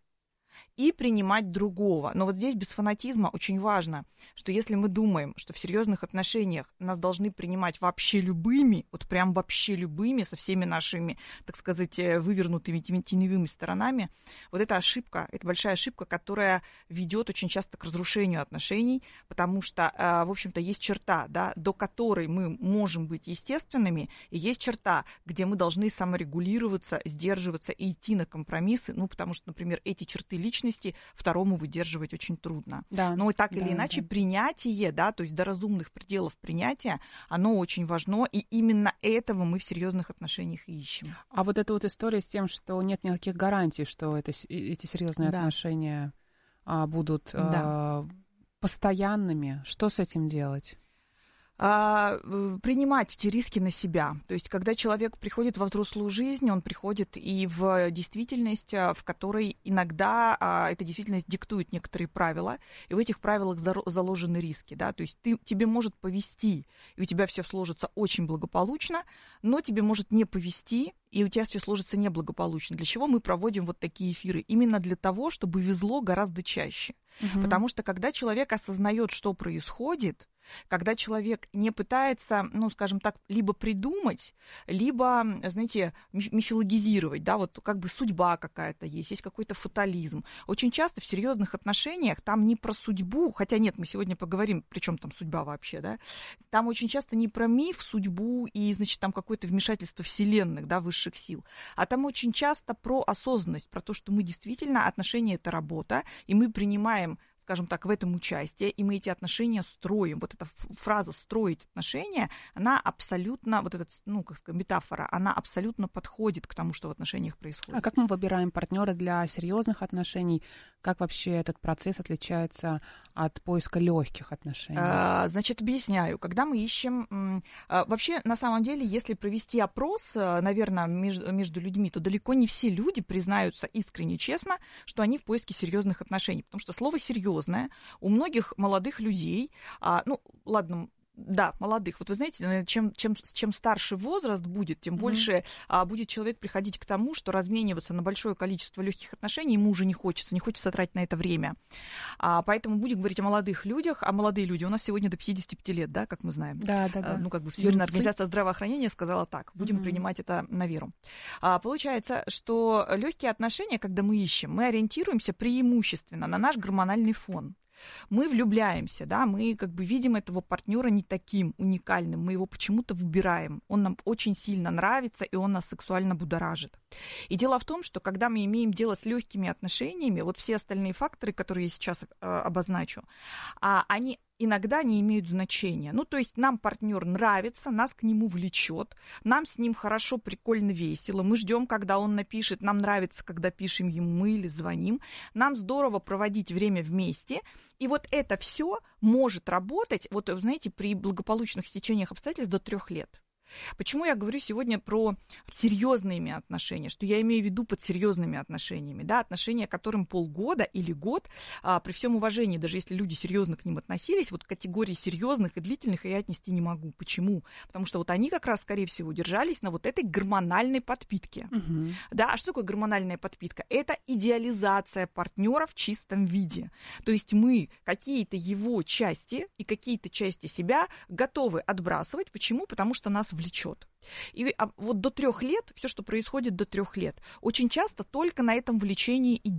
S17: и принимать другого. Но вот здесь без фанатизма очень важно, что если мы думаем, что в серьезных отношениях нас должны принимать вообще любыми, вот прям вообще любыми, со всеми нашими, так сказать, вывернутыми теневыми сторонами, вот это ошибка, это большая ошибка, которая ведет очень часто к разрушению отношений, потому что, в общем-то, есть черта, да, до которой мы можем быть естественными, и есть черта, где мы должны саморегулироваться, сдерживаться и идти на компромиссы, ну, потому что, например, эти черты личности второму выдерживать очень трудно. Да, но так да, или иначе да. принятие, да, то есть до разумных пределов принятия, оно очень важно, и именно этого мы в серьезных отношениях и ищем.
S11: А вот эта вот история с тем, что нет никаких гарантий, что это, эти серьезные да. отношения а, будут да. а, постоянными, что с этим делать?
S17: Принимать эти риски на себя. То есть, когда человек приходит во взрослую жизнь, он приходит и в действительность, в которой иногда эта действительность диктует некоторые правила, и в этих правилах заложены риски. Да? То есть, ты, тебе может повезти, и у тебя все сложится очень благополучно, но тебе может не повезти, и у тебя все сложится неблагополучно. Для чего мы проводим вот такие эфиры? Именно для того, чтобы везло гораздо чаще. Угу. Потому что, когда человек осознает, что происходит, когда человек не пытается, ну, скажем так, либо придумать, либо, знаете, мифологизировать, да, вот как бы судьба какая-то есть, есть какой-то фатализм. Очень часто в серьезных отношениях там не про судьбу, хотя нет, мы сегодня поговорим, при чем там судьба вообще, да, там очень часто не про миф, судьбу и, значит, там какое-то вмешательство вселенных, да, высших сил, а там очень часто про осознанность, про то, что мы действительно, отношения — это работа, и мы принимаем, скажем так, в этом участие, и мы эти отношения строим. Вот эта фраза «строить отношения», она абсолютно, вот эта, ну, как сказать, метафора, она абсолютно подходит к тому, что в отношениях происходит.
S11: А как мы выбираем партнера для серьезных отношений? Как вообще этот процесс отличается от поиска легких отношений?
S17: А, значит, объясняю. Когда мы ищем... А, вообще, на самом деле, если провести опрос, наверное, между, между людьми, то далеко не все люди признаются искренне, честно, что они в поиске серьезных отношений. Потому что слово «серьезное» у многих молодых людей, а, ну, ладно, Да, молодых. Вот вы знаете, чем, чем, чем старше возраст будет, тем mm-hmm. больше а, будет человек приходить к тому, что размениваться на большое количество легких отношений ему уже не хочется, не хочется тратить на это время. А, поэтому будем говорить о молодых людях. А молодые люди у нас сегодня до пятидесяти пяти лет, да, как мы знаем.
S11: Да, да, да.
S17: А, ну, как бы Всемирная организация здравоохранения сказала так. Будем mm-hmm. принимать это на веру. А, получается, что легкие отношения, когда мы ищем, мы ориентируемся преимущественно на наш гормональный фон. Мы влюбляемся, да, мы как бы видим этого партнера не таким уникальным, мы его почему-то выбираем, он нам очень сильно нравится, и он нас сексуально будоражит. И дело в том, что когда мы имеем дело с легкими отношениями, вот все остальные факторы, которые я сейчас э, обозначу, а, они иногда не имеют значения. Ну, то есть нам партнер нравится, нас к нему влечет, нам с ним хорошо, прикольно, весело, мы ждем, когда он напишет, нам нравится, когда пишем ему мы или звоним, нам здорово проводить время вместе, и вот это все может работать, вот, знаете, при благополучных стечениях обстоятельств до трех лет. Почему я говорю сегодня про серьезные отношения, что я имею в виду под серьезными отношениями, да, отношения, которым полгода или год, а, при всем уважении, даже если люди серьезно к ним относились, вот категории серьезных и длительных я отнести не могу. Почему? Потому что вот они как раз, скорее всего, держались на вот этой гормональной подпитке. Угу. Да, а что такое гормональная подпитка? Это идеализация партнера в чистом виде. То есть мы какие-то его части и какие-то части себя готовы отбрасывать. Почему? Потому что нас влечет. И а вот до трех лет, все, что происходит до трех лет, очень часто только на этом влечении и